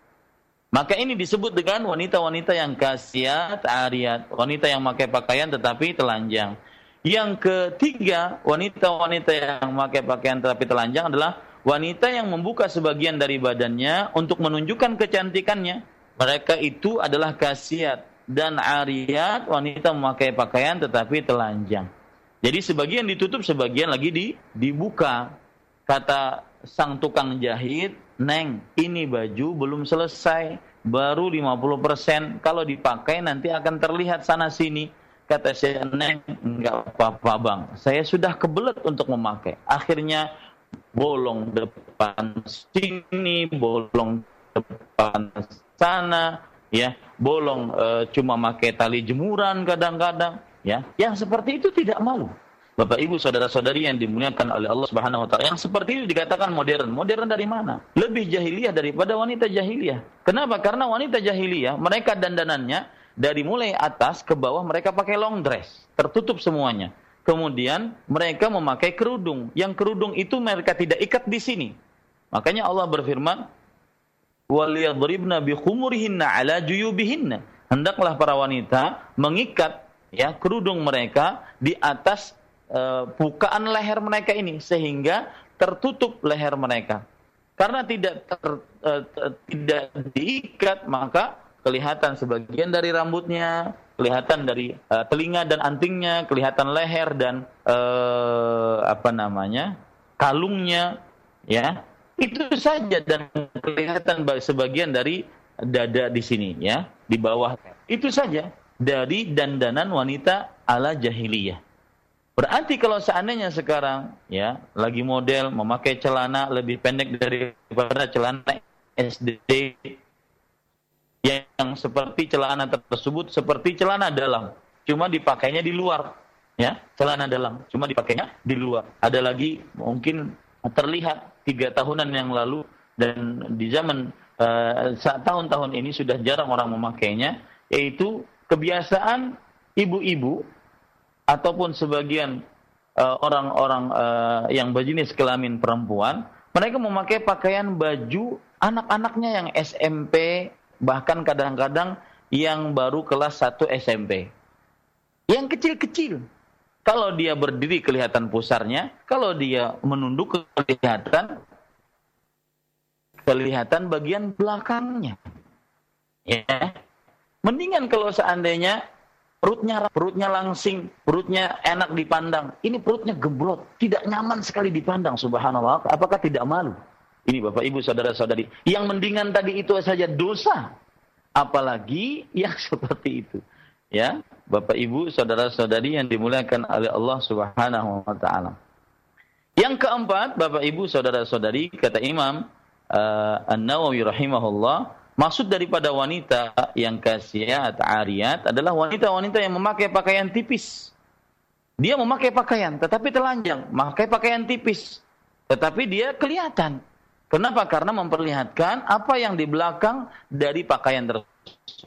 Maka ini disebut dengan wanita-wanita yang kasiat, ariyat, wanita yang memakai pakaian tetapi telanjang. Yang ketiga, wanita-wanita yang memakai pakaian tetapi telanjang adalah wanita yang membuka sebagian dari badannya untuk menunjukkan kecantikannya. Mereka itu adalah kasiat dan ariyat, wanita memakai pakaian tetapi telanjang. Jadi sebagian ditutup, sebagian lagi di, dibuka. Kata sang tukang jahit, "Neng, ini baju belum selesai, baru lima puluh persen. Kalau dipakai nanti akan terlihat sana sini." Kata saya, "Neng, enggak apa-apa bang, saya sudah kebelet untuk memakai." Akhirnya bolong depan sini, bolong depan sana, ya, bolong e, cuma pakai tali jemuran kadang-kadang, ya. Yang seperti itu tidak malu. Bapak Ibu saudara-saudari yang dimuliakan oleh Allah Subhanahu wa taala, yang seperti itu dikatakan modern. Modern dari mana? Lebih jahiliyah daripada wanita jahiliyah. Kenapa? Karena wanita jahiliyah, mereka dandanannya dari mulai atas ke bawah mereka pakai long dress, tertutup semuanya. Kemudian mereka memakai kerudung. Yang kerudung itu mereka tidak ikat di sini. Makanya Allah berfirman, "Waliyadribna bikhumurihinna 'ala juyubihinna." Hendaklah para wanita mengikat, ya, kerudung mereka di atas uh, bukaan leher mereka ini sehingga tertutup leher mereka. Karena tidak ter, uh, tidak diikat, maka kelihatan sebagian dari rambutnya, kelihatan dari uh, telinga dan antingnya, kelihatan leher dan uh, apa namanya, kalungnya, ya, itu saja, dan kelihatan sebagian dari dada di sini, ya, di bawah. Itu saja dari dandanan wanita ala jahiliyah. Berarti kalau seandainya sekarang, ya, lagi model memakai celana lebih pendek daripada celana S D, yang seperti celana tersebut seperti celana dalam, cuma dipakainya di luar, ya, celana dalam, cuma dipakainya di luar. Ada lagi mungkin terlihat tiga tahunan yang lalu, dan di zaman uh, tahun-tahun ini sudah jarang orang memakainya, yaitu kebiasaan ibu-ibu ataupun sebagian uh, orang-orang uh, yang berjenis kelamin perempuan, mereka memakai pakaian baju anak-anaknya yang S M P, bahkan kadang-kadang yang baru kelas satu S M P. Yang kecil-kecil. Kalau dia berdiri kelihatan pusarnya, kalau dia menunduk kelihatan kelihatan bagian belakangnya. Ya. Mendingan kalau seandainya perutnya perutnya langsing, perutnya enak dipandang. Ini perutnya gembrot, tidak nyaman sekali dipandang, subhanallah. Apakah tidak malu? Ini Bapak Ibu saudara-saudari, yang mendingan tadi itu saja dosa, apalagi yang seperti itu. Ya, Bapak Ibu saudara-saudari yang dimuliakan oleh Allah Subhanahu wa taala. Yang keempat, Bapak Ibu saudara-saudari, kata Imam uh, An-Nawawi rahimahullah, Maksud daripada wanita yang kasiyat, ariyat adalah wanita-wanita yang memakai pakaian tipis. Dia memakai pakaian tetapi telanjang, memakai pakaian tipis tetapi dia kelihatan. Kenapa? Karena memperlihatkan apa yang di belakang dari pakaian tersebut.